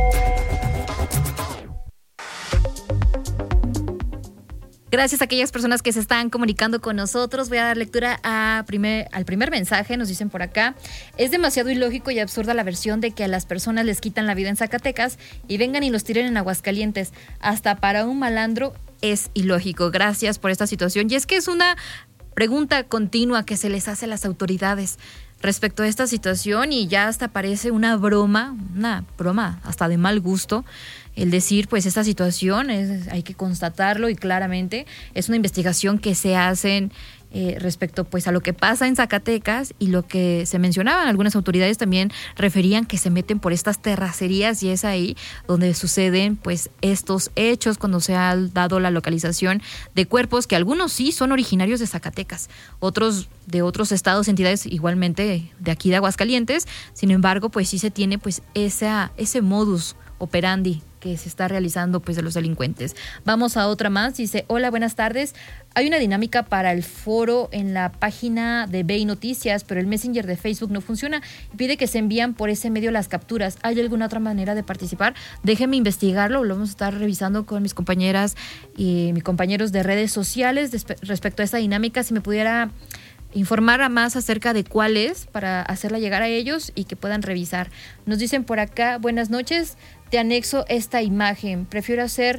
Gracias a aquellas personas que se están comunicando con nosotros. Voy a dar lectura a primer, al primer mensaje. Nos dicen por acá: es demasiado ilógico y absurda la versión de que a las personas les quitan la vida en Zacatecas y vengan y los tiren en Aguascalientes. Hasta para un malandro es ilógico. Gracias por esta situación. Y es que es una pregunta continua que se les hace a las autoridades respecto a esta situación, y ya hasta parece una broma, una broma hasta de mal gusto, el decir, pues esta situación es, hay que constatarlo, y claramente es una investigación que se hacen eh, respecto pues a lo que pasa en Zacatecas, y lo que se mencionaban algunas autoridades también referían que se meten por estas terracerías, y es ahí donde suceden pues estos hechos, cuando se ha dado la localización de cuerpos que algunos sí son originarios de Zacatecas, otros de otros estados, entidades igualmente de aquí de Aguascalientes. Sin embargo, pues sí se tiene pues esa, ese modus operandi que se está realizando pues de los delincuentes. Vamos a otra más. Dice: hola, buenas tardes. Hay una dinámica para el foro en la página de B I Noticias, pero el Messenger de Facebook no funciona y pide que se envían por ese medio las capturas. ¿Hay alguna otra manera de participar? Déjenme investigarlo, lo vamos a estar revisando con mis compañeras y mis compañeros de redes sociales respecto a esta dinámica. Si me pudiera informar más acerca de cuál es, para hacerla llegar a ellos y que puedan revisar. Nos dicen por acá: buenas noches, te anexo esta imagen. Prefiero hacer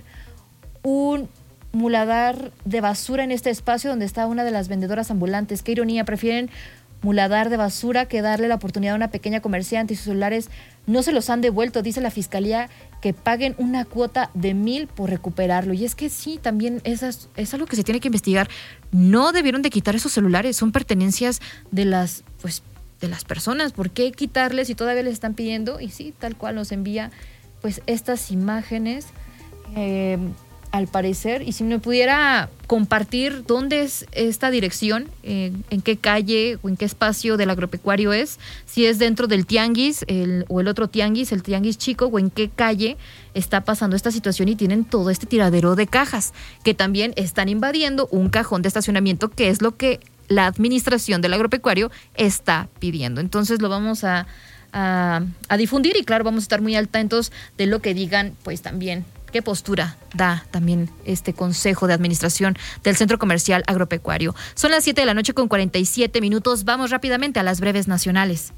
un muladar de basura en este espacio donde está una de las vendedoras ambulantes. Qué ironía, prefieren muladar de basura que darle la oportunidad a una pequeña comerciante, y sus celulares no se los han devuelto. Dice la fiscalía que paguen una cuota de mil por recuperarlo. Y es que sí, también es, es algo que se tiene que investigar. No debieron de quitar esos celulares, son pertenencias de las, pues, de las personas. ¿Por qué quitarles si todavía les están pidiendo? Y sí, tal cual nos envía pues estas imágenes. Eh, al parecer, y si me pudiera compartir dónde es esta dirección, eh, en qué calle o en qué espacio del agropecuario es, si es dentro del tianguis el, o el otro tianguis, el tianguis chico, o en qué calle está pasando esta situación, y tienen todo este tiradero de cajas que también están invadiendo un cajón de estacionamiento, que es lo que la administración del agropecuario está pidiendo. Entonces lo vamos a, a, a difundir, y claro, vamos a estar muy atentos de lo que digan pues también qué postura da también este Consejo de Administración del Centro Comercial Agropecuario. Son las siete de la noche con cuarenta y siete minutos. Vamos rápidamente a las breves nacionales.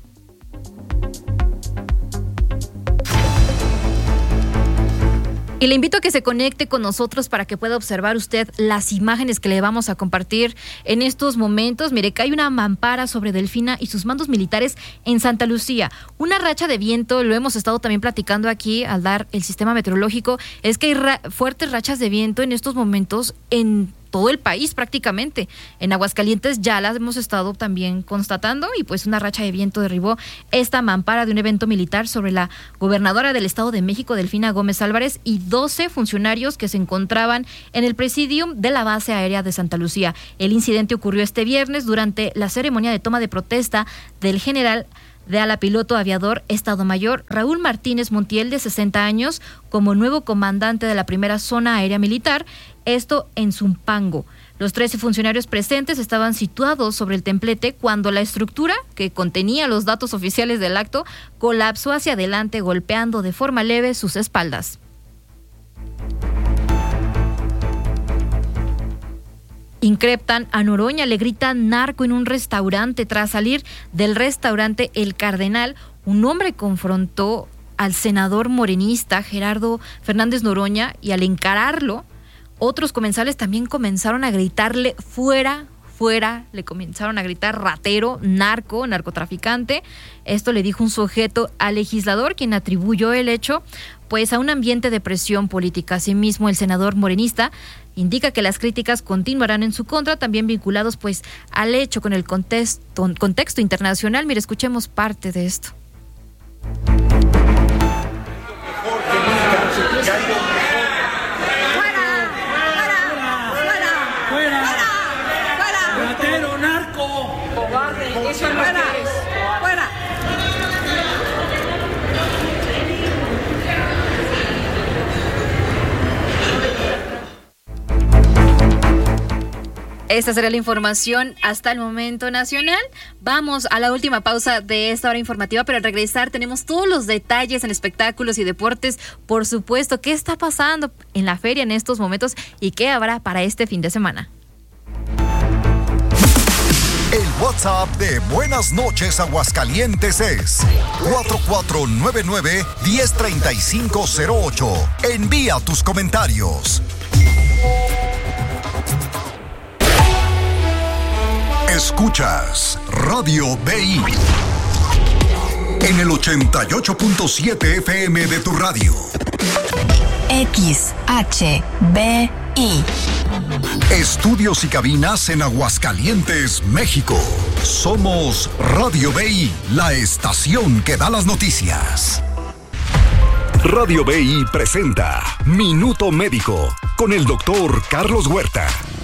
Y le invito a que se conecte con nosotros para que pueda observar usted las imágenes que le vamos a compartir en estos momentos. Mire, que hay una mampara sobre Delfina y sus mandos militares en Santa Lucía. Una racha de viento, lo hemos estado también platicando aquí al dar el sistema meteorológico, es que hay ra- fuertes rachas de viento en estos momentos en todo el país prácticamente. En Aguascalientes ya las hemos estado también constatando y pues una racha de viento derribó esta mampara de un evento militar sobre la gobernadora del Estado de México, Delfina Gómez Álvarez, y doce funcionarios que se encontraban en el presidium de la base aérea de Santa Lucía. El incidente ocurrió este viernes durante la ceremonia de toma de protesta del general de ala piloto aviador Estado Mayor Raúl Martínez Montiel, de sesenta años, como nuevo comandante de la primera zona aérea militar, esto en Zumpango. Los trece funcionarios presentes estaban situados sobre el templete cuando la estructura, que contenía los datos oficiales del acto, colapsó hacia adelante, golpeando de forma leve sus espaldas. Increptan a Noroña, le gritan narco en un restaurante. Tras salir del restaurante El Cardenal, un hombre confrontó al senador morenista Gerardo Fernández Noroña y al encararlo, otros comensales también comenzaron a gritarle fuera, fuera, le comenzaron a gritar ratero, narco, narcotraficante. Esto le dijo un sujeto al legislador, quien atribuyó el hecho pues a un ambiente de presión política. Asimismo, el senador morenista indica que las críticas continuarán en su contra, también vinculados pues al hecho con el contexto, contexto internacional. Mire, escuchemos parte de esto. ¡Ratero, narco! ¡Cobarde! ¡Eso no es! ¡Fuera! Esta será la información hasta el momento nacional. Vamos a la última pausa de esta hora informativa, pero al regresar tenemos todos los detalles en espectáculos y deportes. Por supuesto, qué está pasando en la feria en estos momentos y qué habrá para este fin de semana. El WhatsApp de Buenas Noches Aguascalientes es cuatro cuatro nueve nueve, uno cero tres cinco cero ocho. Envía tus comentarios. Escuchas Radio B I en el ochenta y ocho punto siete F M de tu radio. X H B I. Estudios y cabinas en Aguascalientes, México. Somos Radio B I, la estación que da las noticias. Radio B I presenta Minuto Médico con el doctor Carlos Huerta.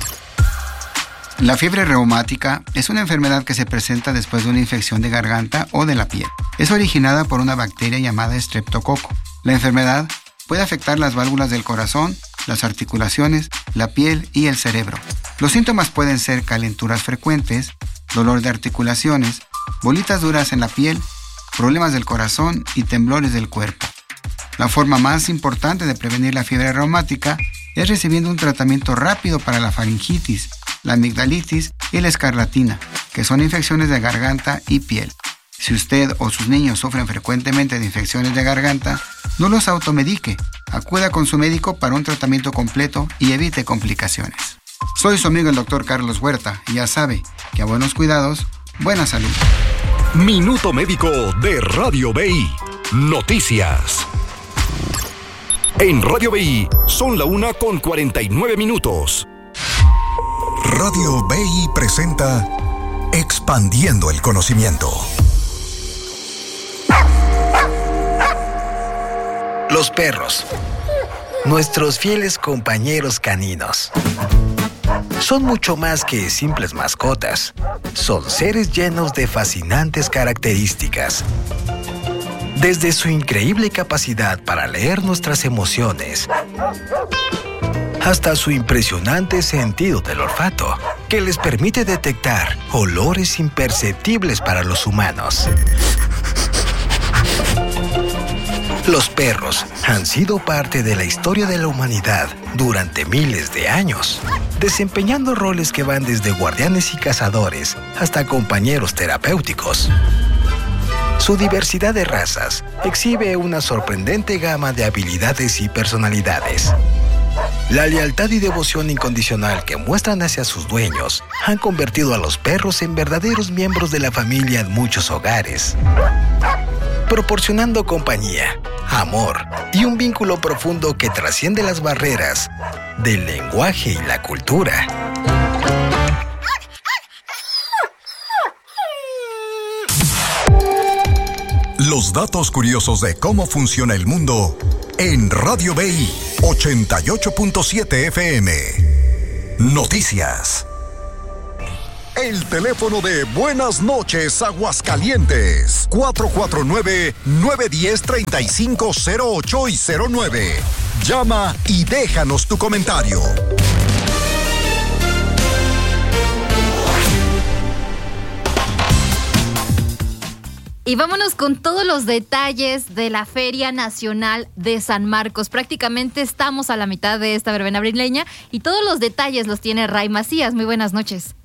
La fiebre reumática es una enfermedad que se presenta después de una infección de garganta o de la piel. Es originada por una bacteria llamada estreptococo. La enfermedad puede afectar las válvulas del corazón, las articulaciones, la piel y el cerebro. Los síntomas pueden ser calenturas frecuentes, dolor de articulaciones, bolitas duras en la piel, problemas del corazón y temblores del cuerpo. La forma más importante de prevenir la fiebre reumática es recibiendo un tratamiento rápido para la faringitis, la amigdalitis y la escarlatina, que son infecciones de garganta y piel. Si usted o sus niños sufren frecuentemente de infecciones de garganta, no los automedique. Acuda con su médico para un tratamiento completo y evite complicaciones. Soy su amigo el doctor Carlos Huerta y ya sabe que a buenos cuidados, buena salud. Minuto Médico de Radio B I. Noticias. En Radio B I son la una con cuarenta y nueve minutos. Radio B I presenta Expandiendo el Conocimiento. Los perros, nuestros fieles compañeros caninos, son mucho más que simples mascotas. Son seres llenos de fascinantes características. Desde su increíble capacidad para leer nuestras emociones, hasta su impresionante sentido del olfato, que les permite detectar olores imperceptibles para los humanos. Los perros han sido parte de la historia de la humanidad durante miles de años, desempeñando roles que van desde guardianes y cazadores hasta compañeros terapéuticos. Su diversidad de razas exhibe una sorprendente gama de habilidades y personalidades. La lealtad y devoción incondicional que muestran hacia sus dueños han convertido a los perros en verdaderos miembros de la familia en muchos hogares, proporcionando compañía, amor y un vínculo profundo que trasciende las barreras del lenguaje y la cultura. Los datos curiosos de cómo funciona el mundo en Radio B I ochenta y ocho punto siete F M. Noticias. El teléfono de Buenas noches Aguascalientes, cuatro cuatro nueve, nueve uno cero, tres cinco cero ocho y cero nueve. Llama y déjanos tu comentario. Y vámonos con todos los detalles de la Feria Nacional de San Marcos. Prácticamente estamos a la mitad de esta verbena abrileña y todos los detalles los tiene Ray Macías. Muy buenas noches.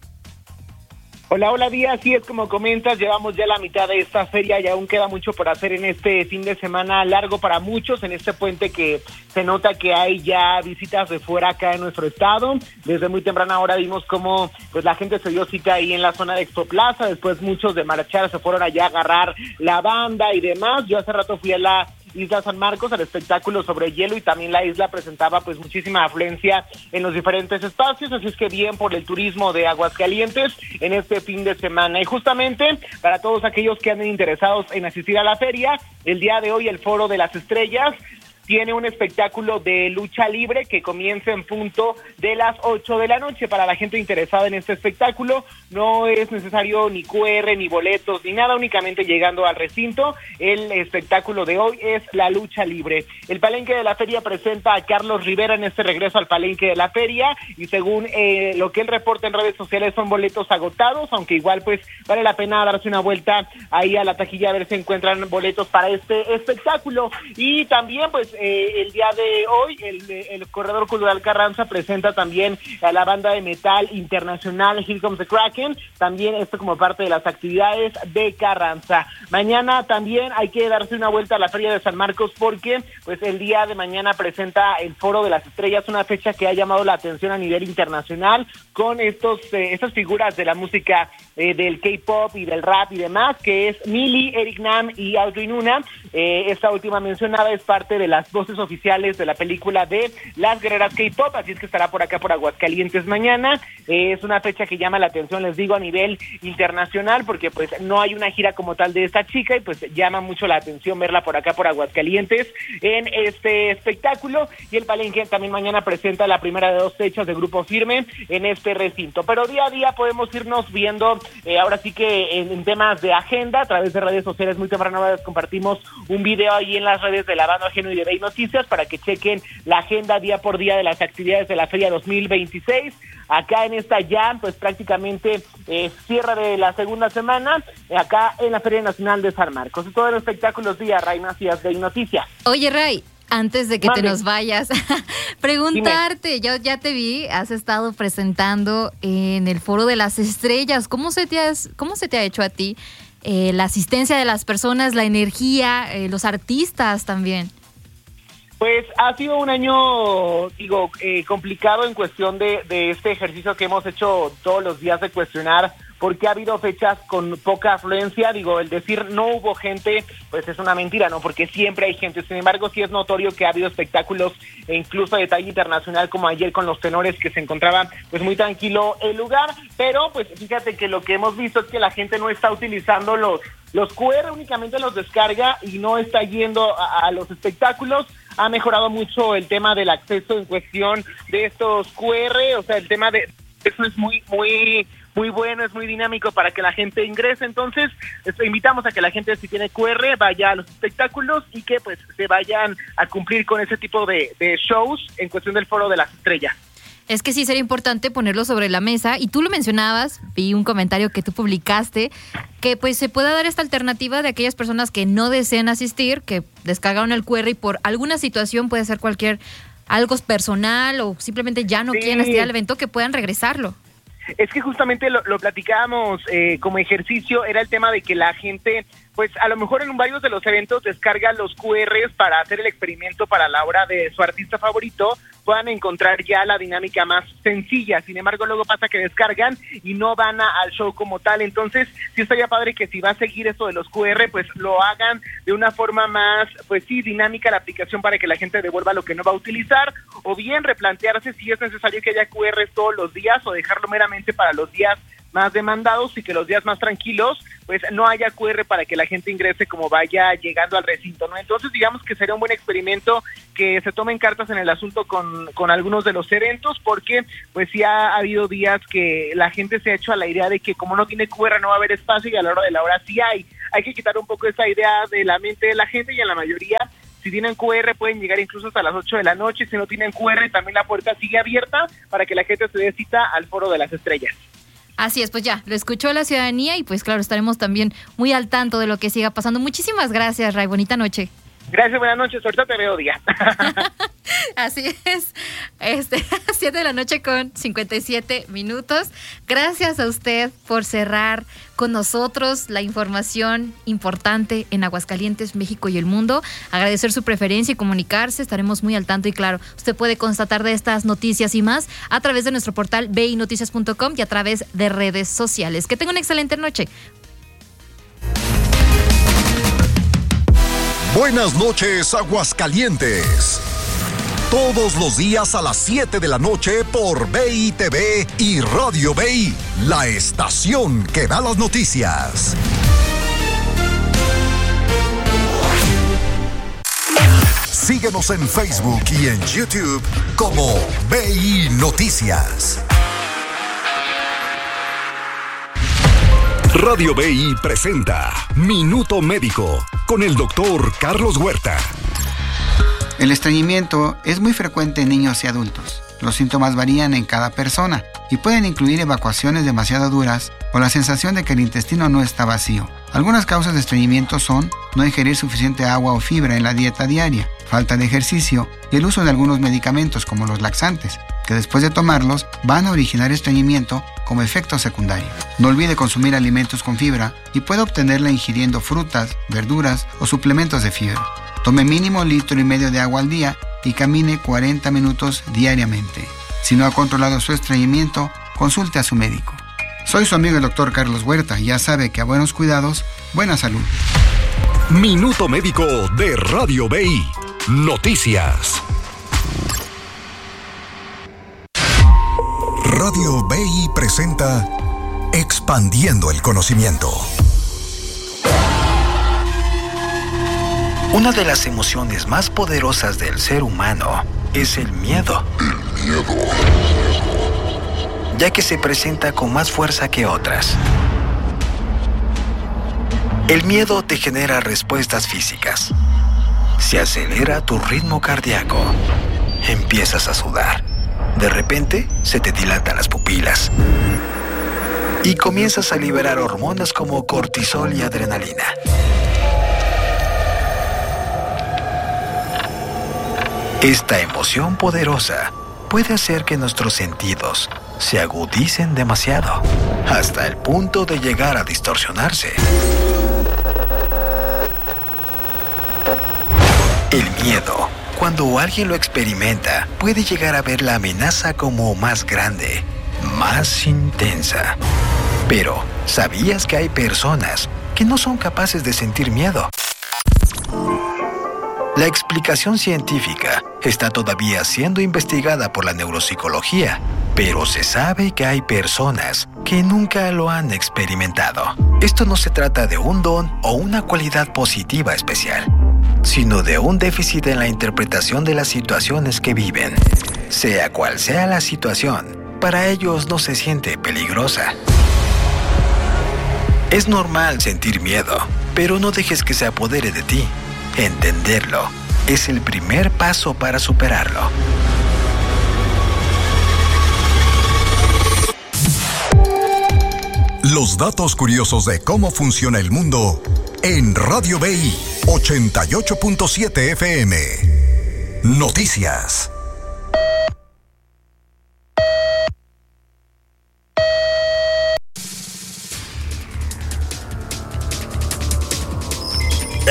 Hola, hola, Día. Así es como comentas, llevamos ya la mitad de esta feria y aún queda mucho por hacer en este fin de semana largo para muchos, en este puente que se nota que hay ya visitas de fuera acá en nuestro estado. Desde muy temprana hora vimos cómo pues la gente se dio cita ahí en la zona de Expo Plaza, después muchos de marchar se fueron allá a agarrar la banda y demás. Yo hace rato fui a la Isla San Marcos al espectáculo sobre hielo y también la isla presentaba pues muchísima afluencia en los diferentes espacios, así es que bien por el turismo de Aguascalientes en este fin de semana. Y justamente para todos aquellos que anden interesados en asistir a la feria, el día de hoy el Foro de las Estrellas tiene un espectáculo de lucha libre que comienza en punto de las ocho de la noche. Para la gente interesada en este espectáculo, no es necesario ni cu erre, ni boletos, ni nada, únicamente llegando al recinto. El espectáculo de hoy es la lucha libre. El palenque de la feria presenta a Carlos Rivera en este regreso al palenque de la feria, y según eh, lo que él reporta en redes sociales, son boletos agotados, aunque igual pues vale la pena darse una vuelta ahí a la taquilla a ver si encuentran boletos para este espectáculo. Y también pues Eh, el día de hoy el, el Corredor Cultural Carranza presenta también a la banda de metal internacional Here Comes the Kraken, también esto como parte de las actividades de Carranza. Mañana también hay que darse una vuelta a la Feria de San Marcos porque pues el día de mañana presenta el Foro de las Estrellas, una fecha que ha llamado la atención a nivel internacional con estos eh, estas figuras de la música eh, del K-pop y del rap y demás, que es Mili, Eric Nam y Audrey Nuna. Eh, esta última mencionada es parte de las voces oficiales de la película de Las Guerreras K-pop, así es que estará por acá por Aguascalientes mañana. Eh, es una fecha que llama la atención, les digo, a nivel internacional, porque pues no hay una gira como tal de esta chica y pues llama mucho la atención verla por acá por Aguascalientes en este espectáculo. Y el palenque también mañana presenta la primera de dos fechas de Grupo Firme en este recinto. Pero día a día podemos irnos viendo, eh, ahora sí que en, en temas de agenda, a través de redes sociales. Muy temprano les compartimos un video ahí en las redes de la banda Ajeno y de Bay Noticias para que chequen la agenda día por día de las actividades de la Feria dos mil veintiséis. Acá en esta ya, pues prácticamente eh, cierre de la segunda semana, eh, acá en la Feria Nacional de San Marcos. Y todo el espectáculo día, Ray Macías, Bay Noticias. Oye, Ray, antes de que Mande. te nos vayas, preguntarte, Dime. yo ya te vi, has estado presentando en el Foro de las Estrellas. ¿Cómo se te ha, cómo se te ha hecho a ti eh, la asistencia de las personas, la energía, eh, los artistas también? Pues ha sido un año, digo, eh, complicado en cuestión de, de este ejercicio que hemos hecho todos los días de cuestionar porque ha habido fechas con poca afluencia. Digo, el decir no hubo gente, pues es una mentira, ¿no? Porque siempre hay gente. Sin embargo, sí es notorio que ha habido espectáculos e incluso de talla internacional, como ayer con los tenores, que se encontraban pues muy tranquilo el lugar. Pero pues fíjate que lo que hemos visto es que la gente no está utilizando los, los cu erre, únicamente los descarga y no está yendo a, a los espectáculos. Ha mejorado mucho el tema del acceso en cuestión de estos cu erre, o sea, el tema de eso es muy, muy, muy bueno, es muy dinámico para que la gente ingrese. Entonces, este, invitamos a que la gente, si tiene cu erre, vaya a los espectáculos y que pues se vayan a cumplir con ese tipo de, de shows en cuestión del Foro de las Estrellas. Es que sí sería importante ponerlo sobre la mesa, y tú lo mencionabas, vi un comentario que tú publicaste, que pues se pueda dar esta alternativa de aquellas personas que no desean asistir, que descargaron el cu erre y por alguna situación, puede ser cualquier, algo personal o simplemente ya no sí. quieren asistir al evento, que puedan regresarlo. Es que justamente lo, lo platicábamos eh, como ejercicio, era el tema de que la gente pues a lo mejor en varios de los eventos descarga los cu erres para hacer el experimento para la obra de su artista favorito, puedan encontrar ya la dinámica más sencilla. Sin embargo, luego pasa que descargan y no van a, al show como tal. Entonces, sí estaría padre que si va a seguir esto de los cu erre, pues lo hagan de una forma más, pues sí, dinámica la aplicación para que la gente devuelva lo que no va a utilizar, o bien replantearse si es necesario que haya cu erres todos los días o dejarlo meramente para los días más demandados y que los días más tranquilos pues no haya cu erre para que la gente ingrese como vaya llegando al recinto, ¿no? Entonces digamos que sería un buen experimento que se tomen cartas en el asunto con, con algunos de los eventos, porque pues sí ha habido días que la gente se ha hecho a la idea de que como no tiene cu erre no va a haber espacio, y a la hora de la hora sí hay. Hay que quitar un poco esa idea de la mente de la gente, y en la mayoría, si tienen cu erre, pueden llegar incluso hasta las ocho de la noche. Si no tienen cu erre, también la puerta sigue abierta para que la gente se dé cita al Foro de las Estrellas. Así es, pues ya, lo escuchó la ciudadanía y pues claro, estaremos también muy al tanto de lo que siga pasando. Muchísimas gracias, Ray, bonita noche. Gracias, buenas noches, ahorita te veo día. Así es, este, siete de la noche con cincuenta y siete minutos. Gracias a usted por cerrar con nosotros la información importante en Aguascalientes, México y el mundo. Agradecer su preferencia y comunicarse, estaremos muy al tanto y claro, usted puede constatar de estas noticias y más a través de nuestro portal b i noticias punto com y a través de redes sociales. Que tenga una excelente noche. Buenas noches, Aguascalientes. Todos los días a las siete de la noche por B I T V y Radio B I, la estación que da las noticias. Síguenos en Facebook y en YouTube como B I Noticias. Radio B I presenta Minuto Médico con el doctor Carlos Huerta. El estreñimiento es muy frecuente en niños y adultos. Los síntomas varían en cada persona y pueden incluir evacuaciones demasiado duras o la sensación de que el intestino no está vacío. Algunas causas de estreñimiento son no ingerir suficiente agua o fibra en la dieta diaria, falta de ejercicio y el uso de algunos medicamentos como los laxantes, que después de tomarlos van a originar estreñimiento como efecto secundario. No olvide consumir alimentos con fibra y puede obtenerla ingiriendo frutas, verduras o suplementos de fibra. Tome mínimo litro y medio de agua al día y camine cuarenta minutos diariamente. Si no ha controlado su estreñimiento, consulte a su médico. Soy su amigo el doctor Carlos Huerta y ya sabe que a buenos cuidados, buena salud. Minuto Médico de Radio B I. Noticias. Radio B I presenta Expandiendo el Conocimiento. Una de las emociones más poderosas del ser humano es el miedo. El miedo. Ya que se presenta con más fuerza que otras. El miedo te genera respuestas físicas. Se acelera tu ritmo cardíaco. Empiezas a sudar. De repente, se te dilatan las pupilas. Y comienzas a liberar hormonas como cortisol y adrenalina. Esta emoción poderosa puede hacer que nuestros sentidos se agudicen demasiado, hasta el punto de llegar a distorsionarse. El miedo, cuando alguien lo experimenta, puede llegar a ver la amenaza como más grande, más intensa. Pero, ¿sabías que hay personas que no son capaces de sentir miedo? La explicación científica está todavía siendo investigada por la neuropsicología, pero se sabe que hay personas que nunca lo han experimentado. Esto no se trata de un don o una cualidad positiva especial, sino de un déficit en la interpretación de las situaciones que viven. Sea cual sea la situación, para ellos no se siente peligrosa. Es normal sentir miedo, pero no dejes que se apodere de ti. Entenderlo es el primer paso para superarlo. Los datos curiosos de cómo funciona el mundo en Radio B I ochenta y ocho punto siete F M. Noticias.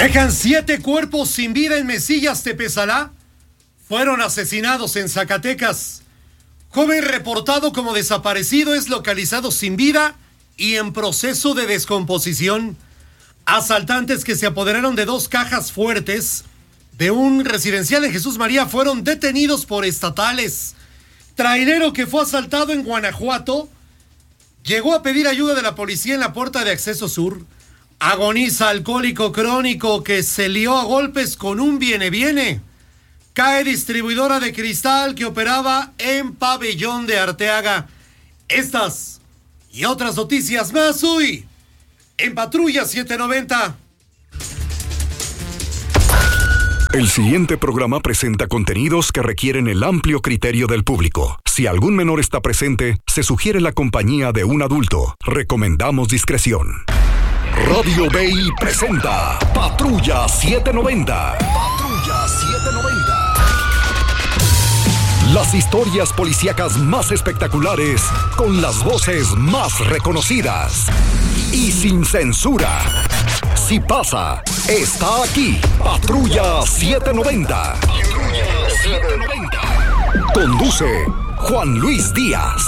Dejan siete cuerpos sin vida en Mesillas, Tepesalá. Fueron asesinados en Zacatecas. Joven reportado como desaparecido es localizado sin vida y en proceso de descomposición. Asaltantes que se apoderaron de dos cajas fuertes de un residencial en Jesús María fueron detenidos por estatales. Trailero que fue asaltado en Guanajuato llegó a pedir ayuda de la policía en la puerta de acceso sur. Agoniza alcohólico crónico que se lió a golpes con un viene-viene. Cae distribuidora de cristal que operaba en Pabellón de Arteaga. Estas y otras noticias más hoy en Patrulla setecientos noventa. El siguiente programa presenta contenidos que requieren el amplio criterio del público. Si algún menor está presente, se sugiere la compañía de un adulto. Recomendamos discreción. Radio B I presenta Patrulla setecientos noventa. Patrulla setecientos noventa. Las historias policíacas más espectaculares, con las voces más reconocidas y sin censura. Si pasa, está aquí. Patrulla setecientos noventa. Patrulla setecientos noventa. Conduce Juan Luis Díaz.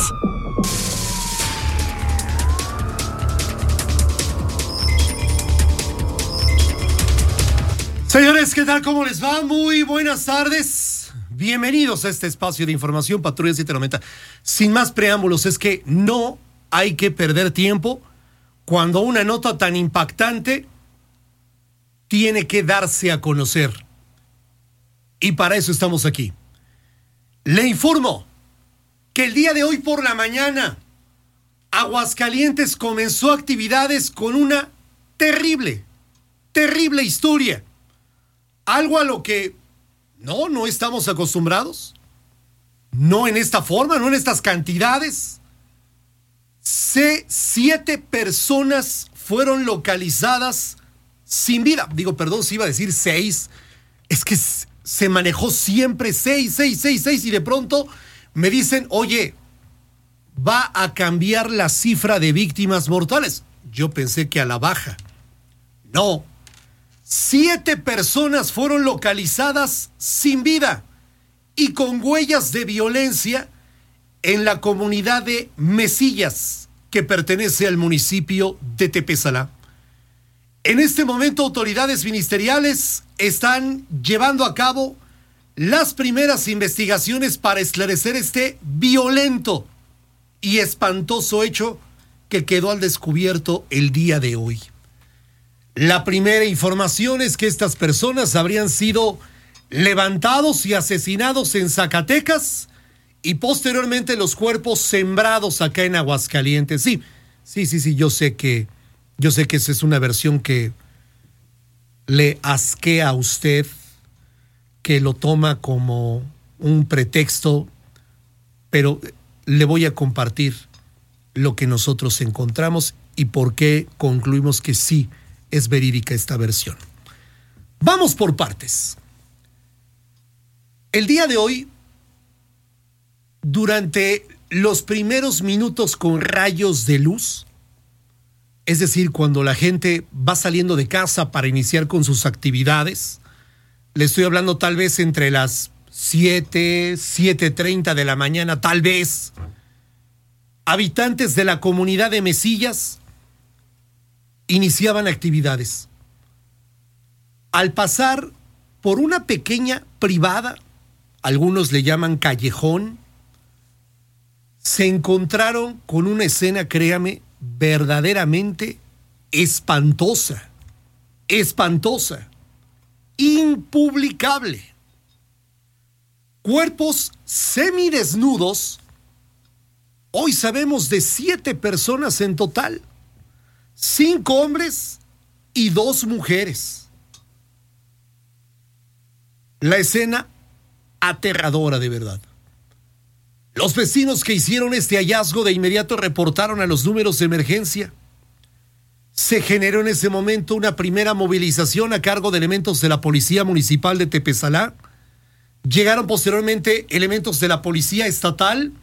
Señores, ¿qué tal? ¿Cómo les va? Muy buenas tardes. Bienvenidos a este espacio de información Patrulla setecientos noventa. Sin más preámbulos, es que no hay que perder tiempo cuando una nota tan impactante tiene que darse a conocer. Y para eso estamos aquí. Le informo que el día de hoy por la mañana, Aguascalientes comenzó actividades con una terrible, terrible historia. Algo a lo que no, no estamos acostumbrados. No en esta forma, no en estas cantidades. C, siete personas fueron localizadas sin vida. Digo, perdón, si iba a decir seis. Es que se manejó siempre seis, seis, seis, seis. Y de pronto me dicen, oye, va a cambiar la cifra de víctimas mortales. Yo pensé que a la baja. No. Siete personas fueron localizadas sin vida y con huellas de violencia en la comunidad de Mesillas, que pertenece al municipio de Tepesalá. En este momento, autoridades ministeriales están llevando a cabo las primeras investigaciones para esclarecer este violento y espantoso hecho que quedó al descubierto el día de hoy. La primera información es que estas personas habrían sido levantados y asesinados en Zacatecas y posteriormente los cuerpos sembrados acá en Aguascalientes. Sí, sí, sí, sí, yo sé que, yo sé que esa es una versión que le asquea a usted, que lo toma como un pretexto, pero le voy a compartir lo que nosotros encontramos y por qué concluimos que sí es verídica esta versión. Vamos por partes. El día de hoy, durante los primeros minutos con rayos de luz, es decir, cuando la gente va saliendo de casa para iniciar con sus actividades, le estoy hablando tal vez entre las siete, siete treinta de la mañana, tal vez, habitantes de la comunidad de Mesillas iniciaban actividades. Al pasar por una pequeña privada, algunos le llaman callejón, se encontraron con una escena, créame, verdaderamente espantosa, espantosa, impublicable. Cuerpos semidesnudos, hoy sabemos de siete personas en total. Cinco hombres y dos mujeres. La escena aterradora de verdad. Los vecinos que hicieron este hallazgo de inmediato reportaron a los números de emergencia. Se generó en ese momento una primera movilización a cargo de elementos de la Policía Municipal de Tepesalá. Llegaron posteriormente elementos de la Policía Estatal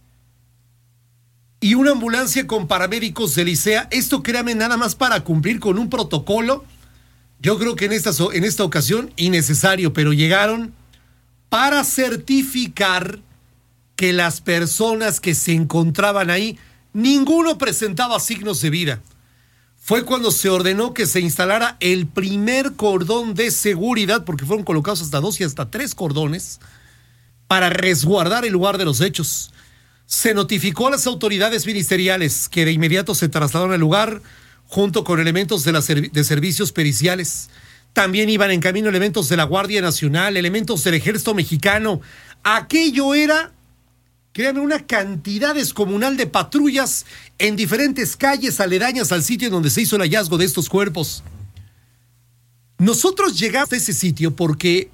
y una ambulancia con paramédicos de Licea. Esto, créame, nada más para cumplir con un protocolo Yo creo que en esta, en esta ocasión innecesario, pero llegaron para certificar que las personas que se encontraban ahí, ninguno presentaba signos de vida. Fue cuando se ordenó que se instalara el primer cordón de seguridad, porque fueron colocados hasta dos y hasta tres cordones, para resguardar el lugar de los hechos. Se notificó a las autoridades ministeriales, que de inmediato se trasladaron al lugar junto con elementos de, la serv- de servicios periciales. También iban en camino elementos de la Guardia Nacional, elementos del Ejército Mexicano. Aquello era, créanme, una cantidad descomunal de patrullas en diferentes calles aledañas al sitio en donde se hizo el hallazgo de estos cuerpos. Nosotros llegamos a ese sitio porque